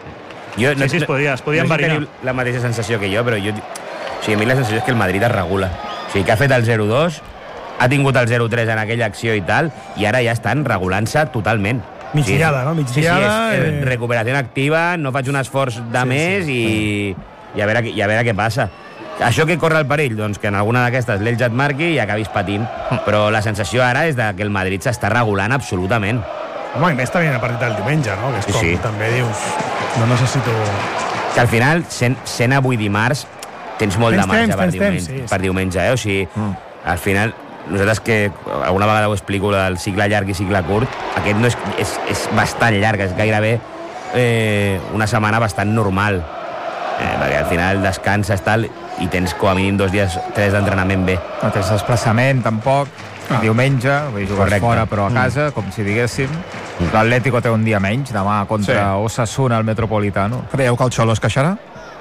Es podia enverinar. La mateixa sensació que jo, però a mi la sensació és que el Madrid es regula. O sigui, que ha fet el 0-2, ha tingut el 0-3 en aquella acció i tal, i ara ja estan regulant-se totalment. Migdiada, no? Migdiada... Sí, és recuperació activa, no faig un esforç de més i a veure què passa. Això que corre el perill? Doncs que en alguna d'aquestes l'Elx et marqui i acabis patint. Però la sensació ara és que el Madrid s'està regulant absolutament. Home, i més també a partir del diumenge, no? Que és com també dius, no necessito... Que al final, sent avui dimarts, tens molt de marge per diumenge, O sigui, al final, nosaltres que alguna vegada ho explico, del cicle llarg i cicle curt, aquest no és bastant llarg, és gairebé una setmana bastant normal. Perquè al final descanses tal i tens com a mínim 2 dies, 3 d'entrenament bé. No tens desplaçament, tampoc. Diumenge, vull jugar fora però a casa, com si diguéssim. L'Atlético té un dia menys, demà contra Osasuna al Metropolitano. Creieu que el Xolo es queixarà?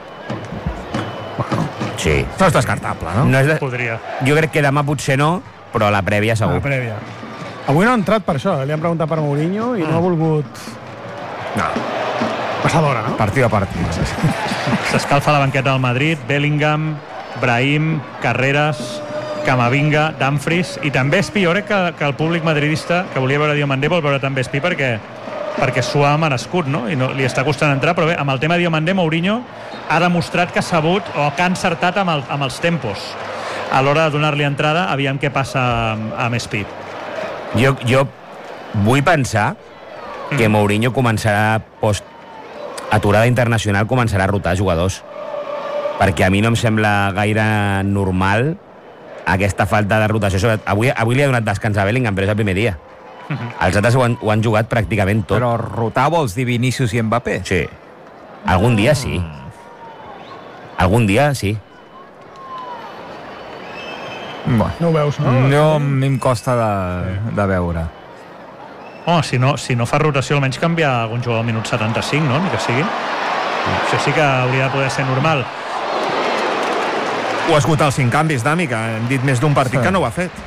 Sí. No és descartable, no? Podria. Jo crec que demà potser no, però la prèvia segur. La prèvia. Avui no ha entrat per això, li han preguntat per Mourinho i no ha volgut... No. Passadora, no? Partit a partit. S'escalfa la banqueta del Madrid, Bellingham, Brahim, Carreras, Camavinga, Dumfries i també Espi. Jo crec que el públic madridista que volia veure Diomandé vol veure també Espi perquè s'ho ha merescut, no? I no, li està costant entrar, però bé, amb el tema de Diomandé, Mourinho ha demostrat que ha sabut o que ha encertat amb els tempos a l'hora de donar-li entrada. Aviam què passa amb Espi. Jo vull pensar que Mourinho començarà aturada internacional, començarà a rotar jugadors, perquè a mi no em sembla gaire normal aquesta falta de rotació. Avui li ha donat descans a Bellingham, però és el primer dia. Els altres ho han jugat pràcticament tot. Però rotar vols dir Vinícius i Mbappé? Sí. Algun dia sí. Algun dia sí. Bueno, no ho veus, no? No, a mi em costa de veure. Si no fa rotació, almenys canviar algun jugador al minut 75, no? Ni que sigui. Això sí que hauria de poder ser normal. O esgotar els 5 canvis, Dami, que hem dit més d'un partit que no ho ha fet.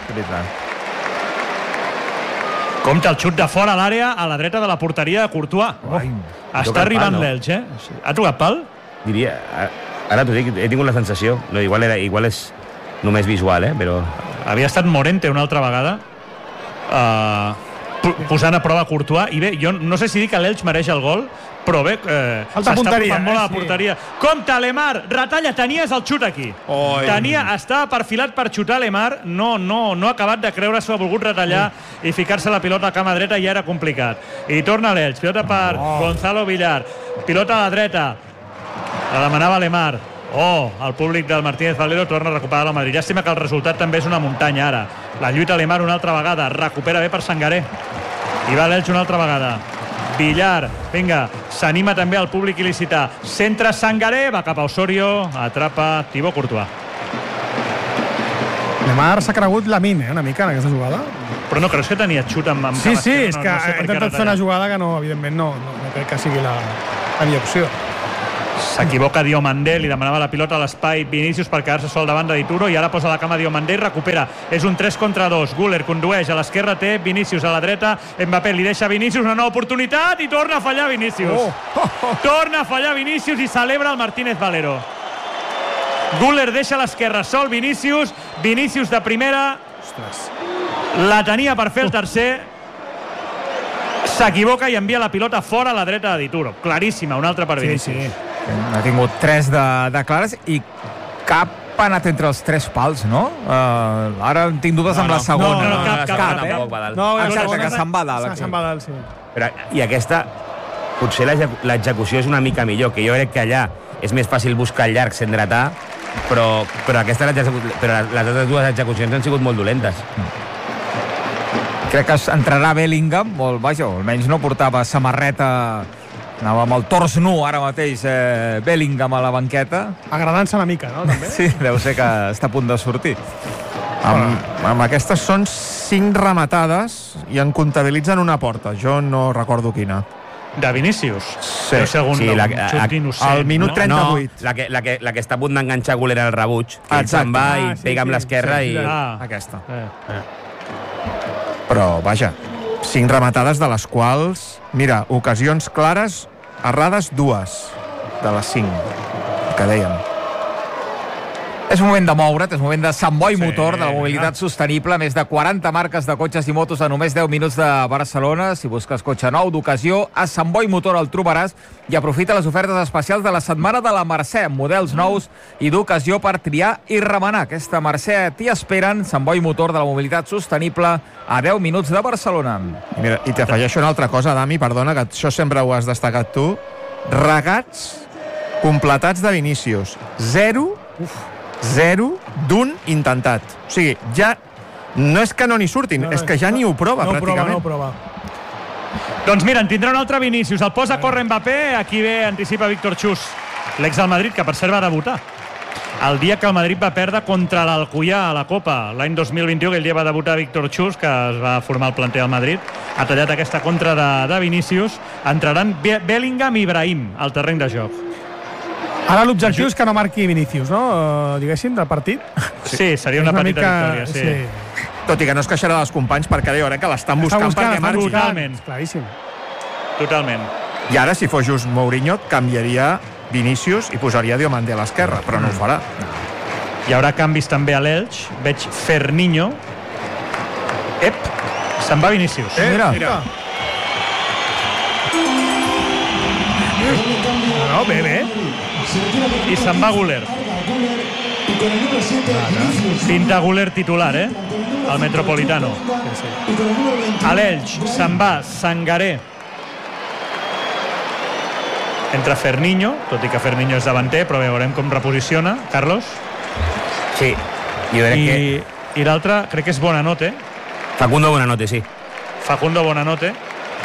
Compte el xut de fora a l'àrea, a la dreta de la porteria de Courtois. Està arribant l'Elx, Ha trucat pal? Diria, ara t'ho dic, he tingut la sensació. No, igual és només visual, però... Havia estat Morente una altra vegada. posant a prova Courtois, i bé, jo no sé si dir que l'Elx mereix el gol, però bé, s'està apropant molt a la porteria. Compte, Lemar, retalla, tenies el xut aquí. Estava perfilat per xutar Lemar, no ha acabat de creure-s'ho, ha volgut retallar i ficar-se la pilota a cama dreta i ja era complicat. I torna l'Elx, pilota per Gonzalo Villar, pilota a la dreta, la demanava Lemar. El públic del Martínez Valero torna a recuperar la Madrid. Llàstima que el resultat també és una muntanya ara. La lluita Lemar una altra vegada, recupera bé per Sangaré i va l'Elx una altra vegada. Villar, vinga, s'anima també al públic il·licità, centra Sangaré, va cap a Osorio, atrapa Thibaut Courtois. Lemar s'ha cregut Lamine, una mica, en aquesta jugada. Però no creus que tenia xut amb Sí, és que ha intentat fer una jugada que no, evidentment, no crec que sigui la millor opció. S'equivoca Diomandé, li demanava la pilota a l'espai Vinícius per quedar-se sol davant de Dituro i ara posa la cama Diomandé i recupera. És un 3 contra 2. Güler condueix, a l'esquerra té Vinícius, a la dreta Mbappé li deixa Vinícius, una nova oportunitat i torna a fallar Vinícius. Torna a fallar Vinícius i celebra el Martínez Valero. Güler deixa a l'esquerra sol Vinícius de primera. La tenia per fer el tercer. S'equivoca i envia la pilota fora a la dreta de Dituro. Claríssima, una altra per Vinícius. Ha tingut 3 de clares i cap ha anat entre els 3 pals, no? Ara tinc dubtes amb la segona. No, cap. Exacte, que se'n va dalt. Se'n va dalt, sí. I aquesta, potser l'execució és una mica millor, que jo crec que allà és més fàcil buscar el llarg, s'endretar, però les altres dues execucions han sigut molt dolentes. Crec que entrarà Bellingham, almenys no portava samarreta, anava amb el tors nu ara mateix Bellingham a la banqueta. Agradant-se una mica, no? També? Sí, deu ser que està a punt de sortir. Amb aquestes són 5 rematades i en comptabilitzen una porta. Jo no recordo quina. De Vinícius? Sí. Al minut 38. La que està a punt d'enganxar Güler al rebuig, que se'n va i pega amb l'esquerra i... Aquesta. Però, vaja, 5 rematades de les quals, mira, ocasions clares, errades 2 de les 5 que dèiem. És moment de moure't, és moment de Sant Boi Motor, de la mobilitat sostenible, més de 40 marques de cotxes i motos a només 10 minuts de Barcelona. Si busques cotxe nou d'ocasió, a Sant Boi Motor el trobaràs i aprofita les ofertes especials de la setmana de la Mercè, models nous i d'ocasió per triar i remenar. Aquesta Mercè t'hi esperen, Sant Boi Motor de la mobilitat sostenible a 10 minuts de Barcelona. Mira, i t'afegeixo una altra cosa, Dami, perdona, que això sempre ho has destacat tu. Regats completats de Vinícius. 0 d'un intentat. O sigui, ja no és que no n'hi surtin, és que ja ni ho prova, pràcticament. No ho prova. Doncs mira, en tindrà un altre Vinícius. El posa a córrer Mbappé, aquí ve, anticipa Víctor Chus, l'ex del Madrid, que per cert va debutar. El dia que el Madrid va perdre contra l'Alcoyà a la Copa, l'any 2021, aquell dia va debutar Víctor Chus, que es va formar el planter al Madrid, ha tallat aquesta contra de Vinícius. Entraran Bellingham i Ibrahim al terreny de joc. Ara l'objectiu és que no marqui Vinícius, no? Diguéssim, del partit. Sí, seria una petita victòria, sí. Tot i que no es queixarà dels companys perquè jo crec que l'estan buscant perquè marxi. Totalment. Claríssim. Totalment. I ara, si fos just Mourinho, canviaria Vinícius i posaria Diomandé a l'esquerra, però no ho farà. Hi haurà canvis també a l'Elx. Veig Ferninho. Se'n va Vinícius. Mira. No, bé. I se'n va Güler. Pinta Güler titular, al Metropolitano. A l'Elx se'n va Sangaré. Entra Ferninho, tot i que Ferninho és davanter, però veurem com reposiciona. Carlos? Sí, jo crec que... I l'altre crec que és Bonanote. Facundo Bonanote, sí. Facundo Bonanote.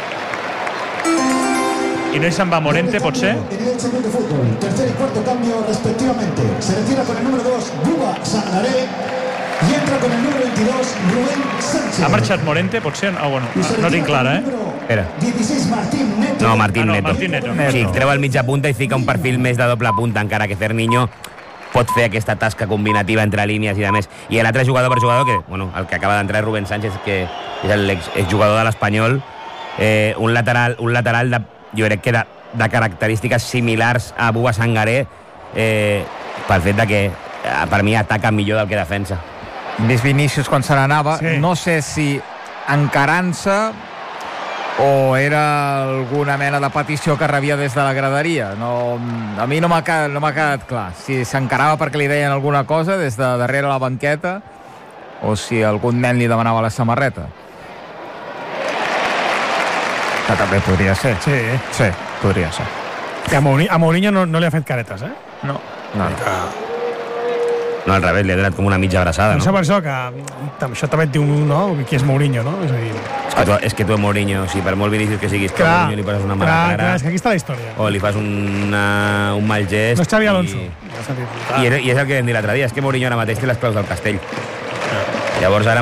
I no hi se'n va Morente, pot ser? Tercer y cuarto cambio respectivamente. Se retira con el número 2 Buba Sangaré y entra con el número 22 Rubén Sánchez. Ha marxat Morente, pot ser? No tinc clara, Espera. 16 Martín Neto. No, Martín Neto. Martín Neto. Sí, treu el mitja punta i fica un perfil més de doble punta, encara que Ferninho pot fer aquesta tasca combinativa entre línies i de més. I l'altre jugador per jugador, el que acaba d'entrar és Rubén Sánchez, que és l'exjugador de l'Espanyol, un lateral de, jo crec que de característiques similars a Buba Sangaré, pel fet de que per mi ataca millor del que defensa. Més Vinícius quan se n'anava, no sé si encarant-se o era alguna mena de petició que rebia des de la graderia. No, a mi no m'ha quedat clar si s'encarava perquè li deien alguna cosa des de darrere la banqueta o si algun nen li demanava la samarreta. Que també podria ser. Sí, podria ser. Que a Mourinho no li ha fet caretes, eh? No. No, al revés, li ha donat com una mitja abraçada, no? Per això que això també et diu, no? Qui és Mourinho, no? És a dir... És que tu a Mourinho, si per molt Vinícius que siguis, que a Mourinho li poses una mala cara... Clar, és que aquí està la història. O li fas un mal gest... No és Xavi Alonso. I és el que vam dir l'altre dia, és que Mourinho ara mateix té les claus del castell. Llavors ara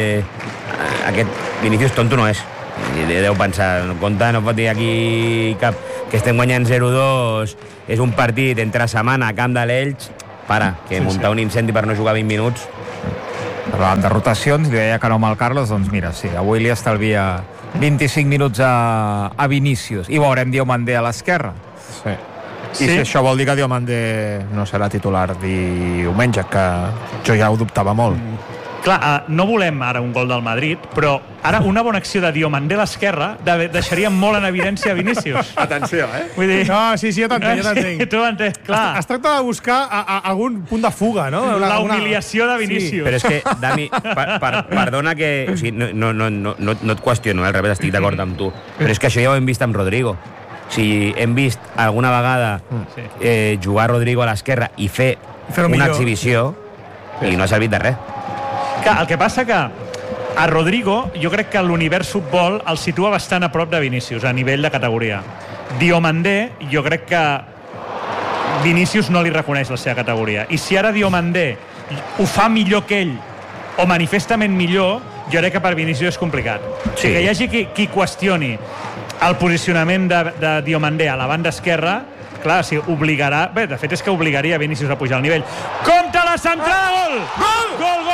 aquest Vinícius tonto no és. Deu pensar, compte, no pot dir aquí cap que estem guanyant 0-2, és un partit entre setmana a camp de l'Elx, que muntar un incendi per no jugar 20 minuts. Parlant de rotacions, li deia que no amb el Carlos, doncs mira, sí, avui li estalvia 25 minuts a Vinícius, i veurem Diomandé a l'esquerra. Sí. I si això vol dir que Diomandé no serà titular diumenge, que jo ja ho dubtava molt. Clar, no volem ara un gol del Madrid, però ara una bona acció de Diomandé a l'esquerra deixaria molt en evidència Vinícius. Atenció, Vull dir... No, sí, jo t'entenc. Tu m'entens, clar. Es tracta de buscar algun punt de fuga, no? La humiliació de Vinícius. Sí. Però és que, Dami, perdona que... O sigui, no et qüestiono, al revés, estic d'acord amb tu. Però és que això ja ho hem vist amb Rodrigo. O sigui, hem vist alguna vegada jugar Rodrigo a l'esquerra i fer una exhibició i no ha servit de res. El que passa que a Rodrigo jo crec que l'univers futbol el situa bastant a prop de Vinícius a nivell de categoria. Diomandé jo crec que Vinícius no li reconeix la seva categoria, i si ara Diomandé ho fa millor que ell o manifestament millor, jo crec que per Vinícius és complicat. O sigui, que hi hagi qui qüestioni el posicionament de Diomandé a la banda esquerra, clar, si obligarà... Bé, de fet és que obligaria Vinícius a pujar al nivell. Compte la centrada! Gol!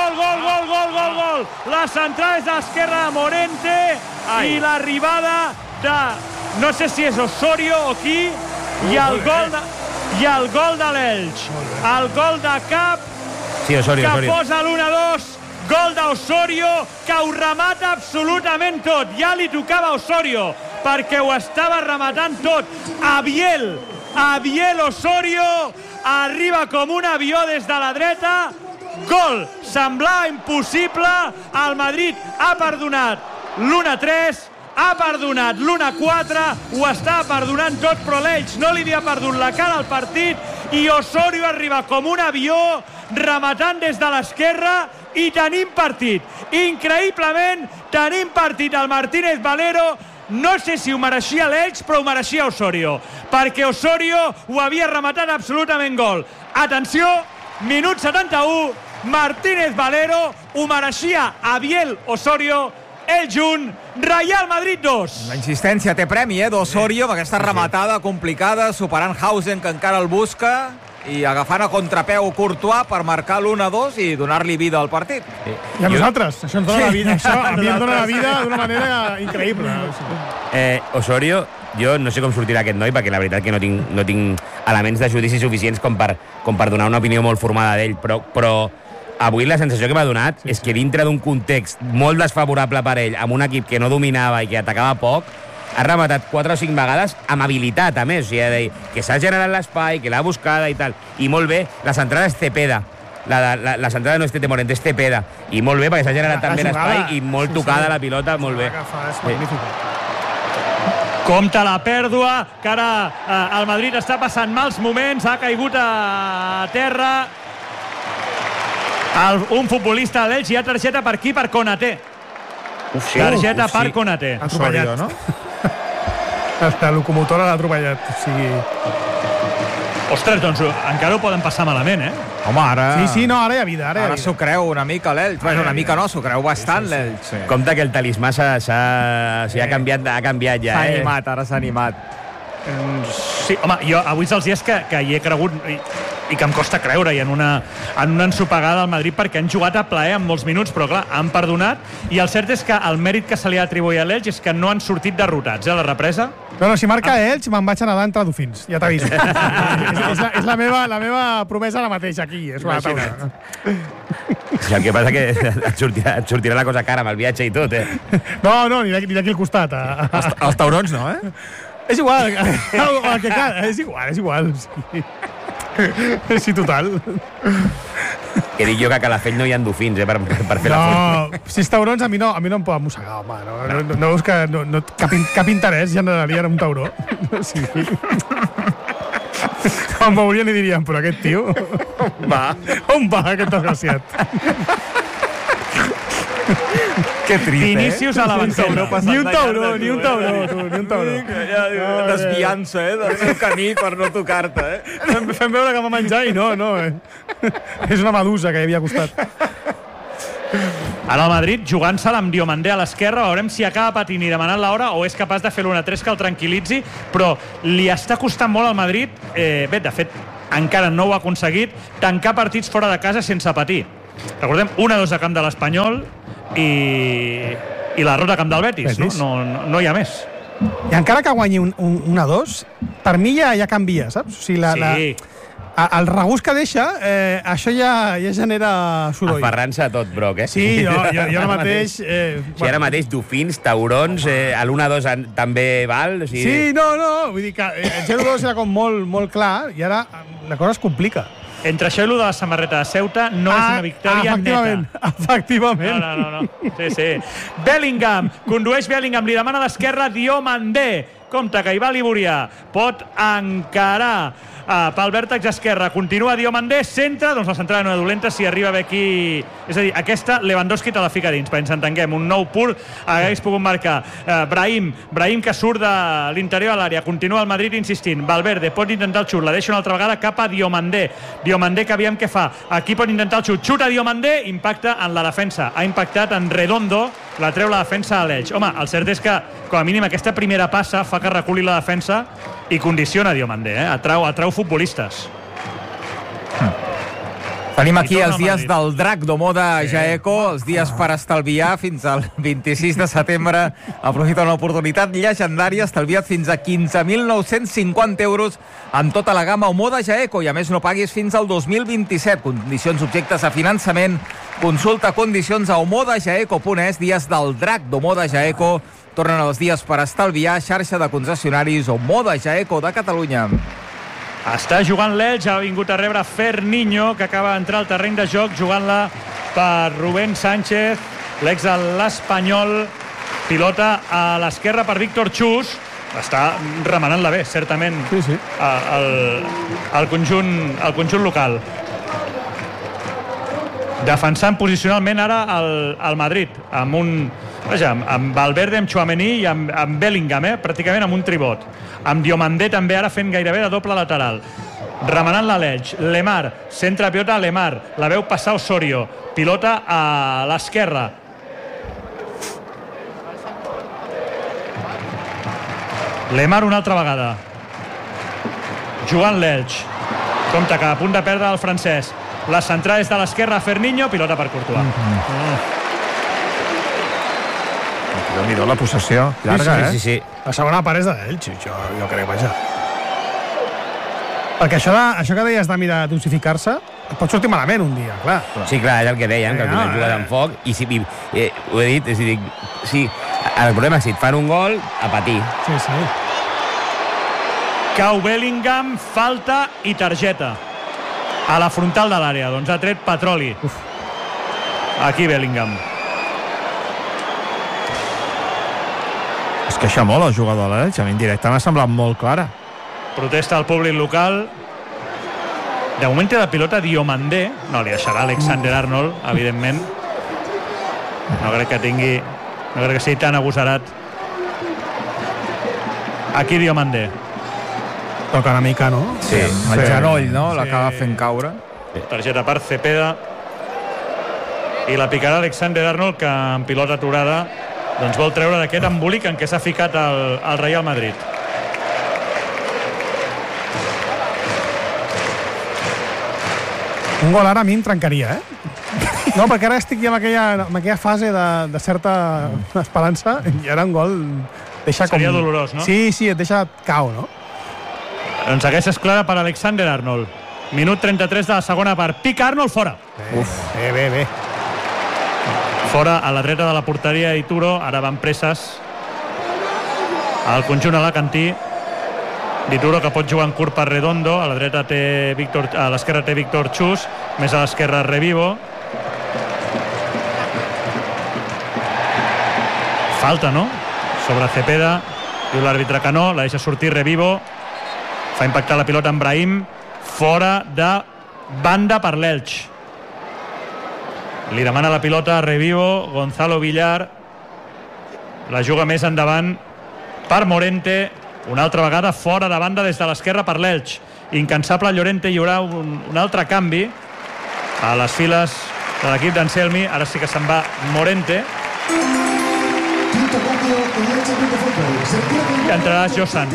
Gol! La centrada és a l'esquerra de Morente i l'arribada de... No sé si és Osorio o qui, i el gol de l'Elx. El gol de Cap, que posa l'1-2. Gol d'Osorio, que ho remata absolutament tot. Ja li tocava a Osorio, perquè ho estava rematant tot. Abiel Osorio arriba com un avió des de la dreta. Gol, semblava impossible. El Madrid ha perdonat l'1-3, ha perdonat l'1-4, ho estava perdonant tot, però l'Elx no li havia perdut la cara al partit, i Osorio arriba com un avió rematant des de l'esquerra, i tenim partit. Increïblement tenim partit. El Martínez Valero, no sé si ho mereixia l'Elx, però ho mereixia Osorio, perquè Osorio ho havia rematat absolutament gol. Atenció, minut 71, Martínez Valero, ho mereixia Abiel Osorio, Elx 1, Real Madrid 2. La insistència té premi, d'Osorio, amb aquesta rematada complicada, superant Hausen, que encara el busca, i agafant a contrapeu Courtois per marcar l'1-2 i donar-li vida al partit. I a nosaltres, això ens dona la vida. Això a mi em dona la vida d'una manera increïble. Osorio, jo no sé com sortirà aquest noi, perquè la veritat que no tinc elements de judici suficients com per donar una opinió molt formada d'ell, però avui la sensació que m'ha donat és que dintre d'un context molt desfavorable per ell, amb un equip que no dominava i que atacava poc, ha rematat 4 o 5 vegades amb habilitat, a més. O sigui, que s'ha generat l'espai, que l'ha buscada i tal. I molt bé, la centrada és Cepeda. La centrada no és Tete Morente, és Cepeda. I molt bé, perquè s'ha generat també l'espai i molt tocada la pilota, molt bé. Compte la pèrdua, que ara el Madrid està passant mals moments, ha caigut a terra un futbolista de l'Elx, i hi ha targeta per aquí, per Konaté. Targeta per Konaté. Atropellat, no? La locomotora l'ha atropellat. O sigui... Ostres, doncs encara ho poden passar malament, Home, ara... Sí, no, ara hi ha vida. Ara s'ho creu una mica l'Elx. Bueno, una mica no, s'ho creu bastant l'Elx. Compte que el talismà ha canviat ja. S'ha animat, ara s'ha animat. Sí, home, jo avui és els dies que hi he cregut... i que em costa creure, i en una ensopegada al Madrid, perquè han jugat a plaer en molts minuts, però clar, han perdonat, i el cert és que el mèrit que se li ha atribuït a l'Elx és que no han sortit derrotats, la represa. No, si marca Elx, me'n vaig a nedar entre dofins, ja t'aviso. és la meva promesa ara mateix aquí, és una taula. El que passa que et sortirà la cosa cara amb el viatge i tot, No, ni d'aquí al costat. Els taurons no, És igual, és igual. Sí, total. Que dic jo que a Calafell no hi ha endofins, per fer la foto. No, si els taurons a mi no em poden mossegar, home. No veus que cap interès generaria en un tauró. Sí. Em veurien i dirien, però aquest tio... On va aquest desgraciat? Que trist, Vinícius a l'avançada. Ni un tauró. Desviant-se, del seu camí per no tocar-te, Fem veure que va menjar i no. És una medusa que hi havia costat. Ara el Madrid jugant-se-la amb Diomandé a l'esquerra, veurem si acaba patint i demanant l'hora o és capaç de fer l'1-3 que el tranquil·litzi, però li està costant molt al Madrid, bé, de fet encara no ho ha aconseguit, tancar partits fora de casa sense patir. Recordem, 1-2 a camp de l'Espanyol i la derrota a camp del Betis. No hi ha més. I encara que guanyi un 1-2, per mi ja canvia, saps? O sigui, el regust que deixa, això ja genera soroll. Aferrant-se a tot, Broc, Sí, jo ara mateix... Si ara mateix dofins, taurons, l'1-2 també val? O sigui... Sí, no, vull dir que el 0-2 era com molt clar i ara la cosa es complica. Entre això i el de la samarreta de Ceuta no és una victòria neta. Efectivament. No. Sí. Bellingham, condueix Bellingham, li demana a l'esquerra Diomandé. Compte que hi va Libúria. Pot encarar pel vèrtex esquerre. Continua Diomandé, centra, doncs la centrada no és dolenta si arriba bé aquí. És a dir, aquesta Lewandowski te la fica dins, perquè ens entenguem. Un nou pur hagués pogut marcar. Brahim que surt de l'interior de l'àrea. Continua el Madrid insistint. Valverde pot intentar el xut, la deixa una altra vegada cap a Diomandé. Diomandé que aviam què fa. Aquí pot intentar el xut. Xuta Diomandé, impacta en la defensa. Ha impactat en Redondo, la treu la defensa a l'Elx. Home, el cert és que, com a mínim, aquesta primera passa fa que reculi la defensa i condiciona Diomandé, atrau futbolistes. Tenim aquí els dies del drac d'Omoda Jaeco, els dies per estalviar fins al 26 de setembre. Aprofita una oportunitat llegendària, estalvia't fins a 15.950 euros en tota la gamma Omoda Jaeco i a més no paguis fins al 2027. Condicions subjectes a finançament. Consulta condicions a omodajaeco.es. Dies del drac d'Omoda Jaeco. Tornen els dies per estalviar. Xarxa de concessionaris Omoda Jaeco de Catalunya. Està jugant l'Elx, ha vingut a rebre Ferninho, que acaba d'entrar al terreny de joc, jugant-la per Rubén Sánchez, l'ex de l'Espanyol, pilota a l'esquerra per Víctor Chus, està remenant-la bé, certament, sí. el conjunt local. Defensant posicionalment ara el Madrid, amb Valverde, amb Tchouaméni i amb Bellingham, pràcticament amb un tribot. Amb Diomandé també ara fent gairebé de doble lateral. Remenant la l'Elx. Lemar, centra pilota a Lemar. La veu passar Osorio. Pilota a l'esquerra. Lemar una altra vegada. Jugant l'Elx. Compte que a punt de perdre el francès. La centrada és de l'esquerra a Ferninho. Pilota per Courtois. Déu-n'hi-do la possessió llarga, sí. La segona part és de l'Elx, jo crec, vaja. Perquè això que deies de dosificar-se pot sortir malament un dia, clar. Sí, clar, és el que deien, que al final jugues amb foc i ho he dit, és a dir, sí, el problema és si et fan un gol, a patir. Sí. Cau Bellingham, falta i targeta a la frontal de l'àrea, doncs ha tret petroli. Aquí Bellingham. Es queixa molt el jugador de l'Elx, a mi en directe m'ha semblat molt clara. Protesta el públic local. De moment té la pilota Diomandé, no li deixarà Alexander Arnold, evidentment. No crec que sigui tan agosarat. Aquí Diomandé. Toca una mica, no? Sí, el genoll, no? L'acaba fent caure. Targeta per Cepeda. I la picarà Alexander Arnold, que en pilota aturada doncs vol treure d'aquest embolic en què s'ha ficat el Real Madrid. Un gol ara a mi em trencaria, No, perquè ara estic ja en aquella fase de certa esperança i ara un gol deixa Seria dolorós, no? Sí, et deixa cau, no? Doncs aquesta és clara per Alexander Arnold. Minut 33 de la segona part. Pica Arnold fora. Bé. Fora a la dreta de la porteria Ituro. Ara van presses al conjunt alacantí. Dituro que pot jugar en curt per Redondo. A la dreta té Víctor, a l'esquerra té Víctor Chus, més a l'esquerra Revivo. Falta, no? Sobre Cepeda. Diu l'àrbitre que no, la deixa sortir Revivo. Fa impactar la pilota en Brahim. Fora de banda per l'Elx. Li demana la pilota a Revivo. Gonzalo Villar la juga més endavant per Morente. Una altra vegada fora de banda des de l'esquerra per l'Elx. Incansable Llorente. Hi haurà un altre canvi a les files de l'equip d'Anselmi. Ara sí que se'n va Morente i entrarà Josan.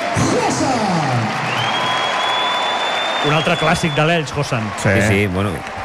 Un altre clàssic de l'Elx, Josan. Sí, bueno,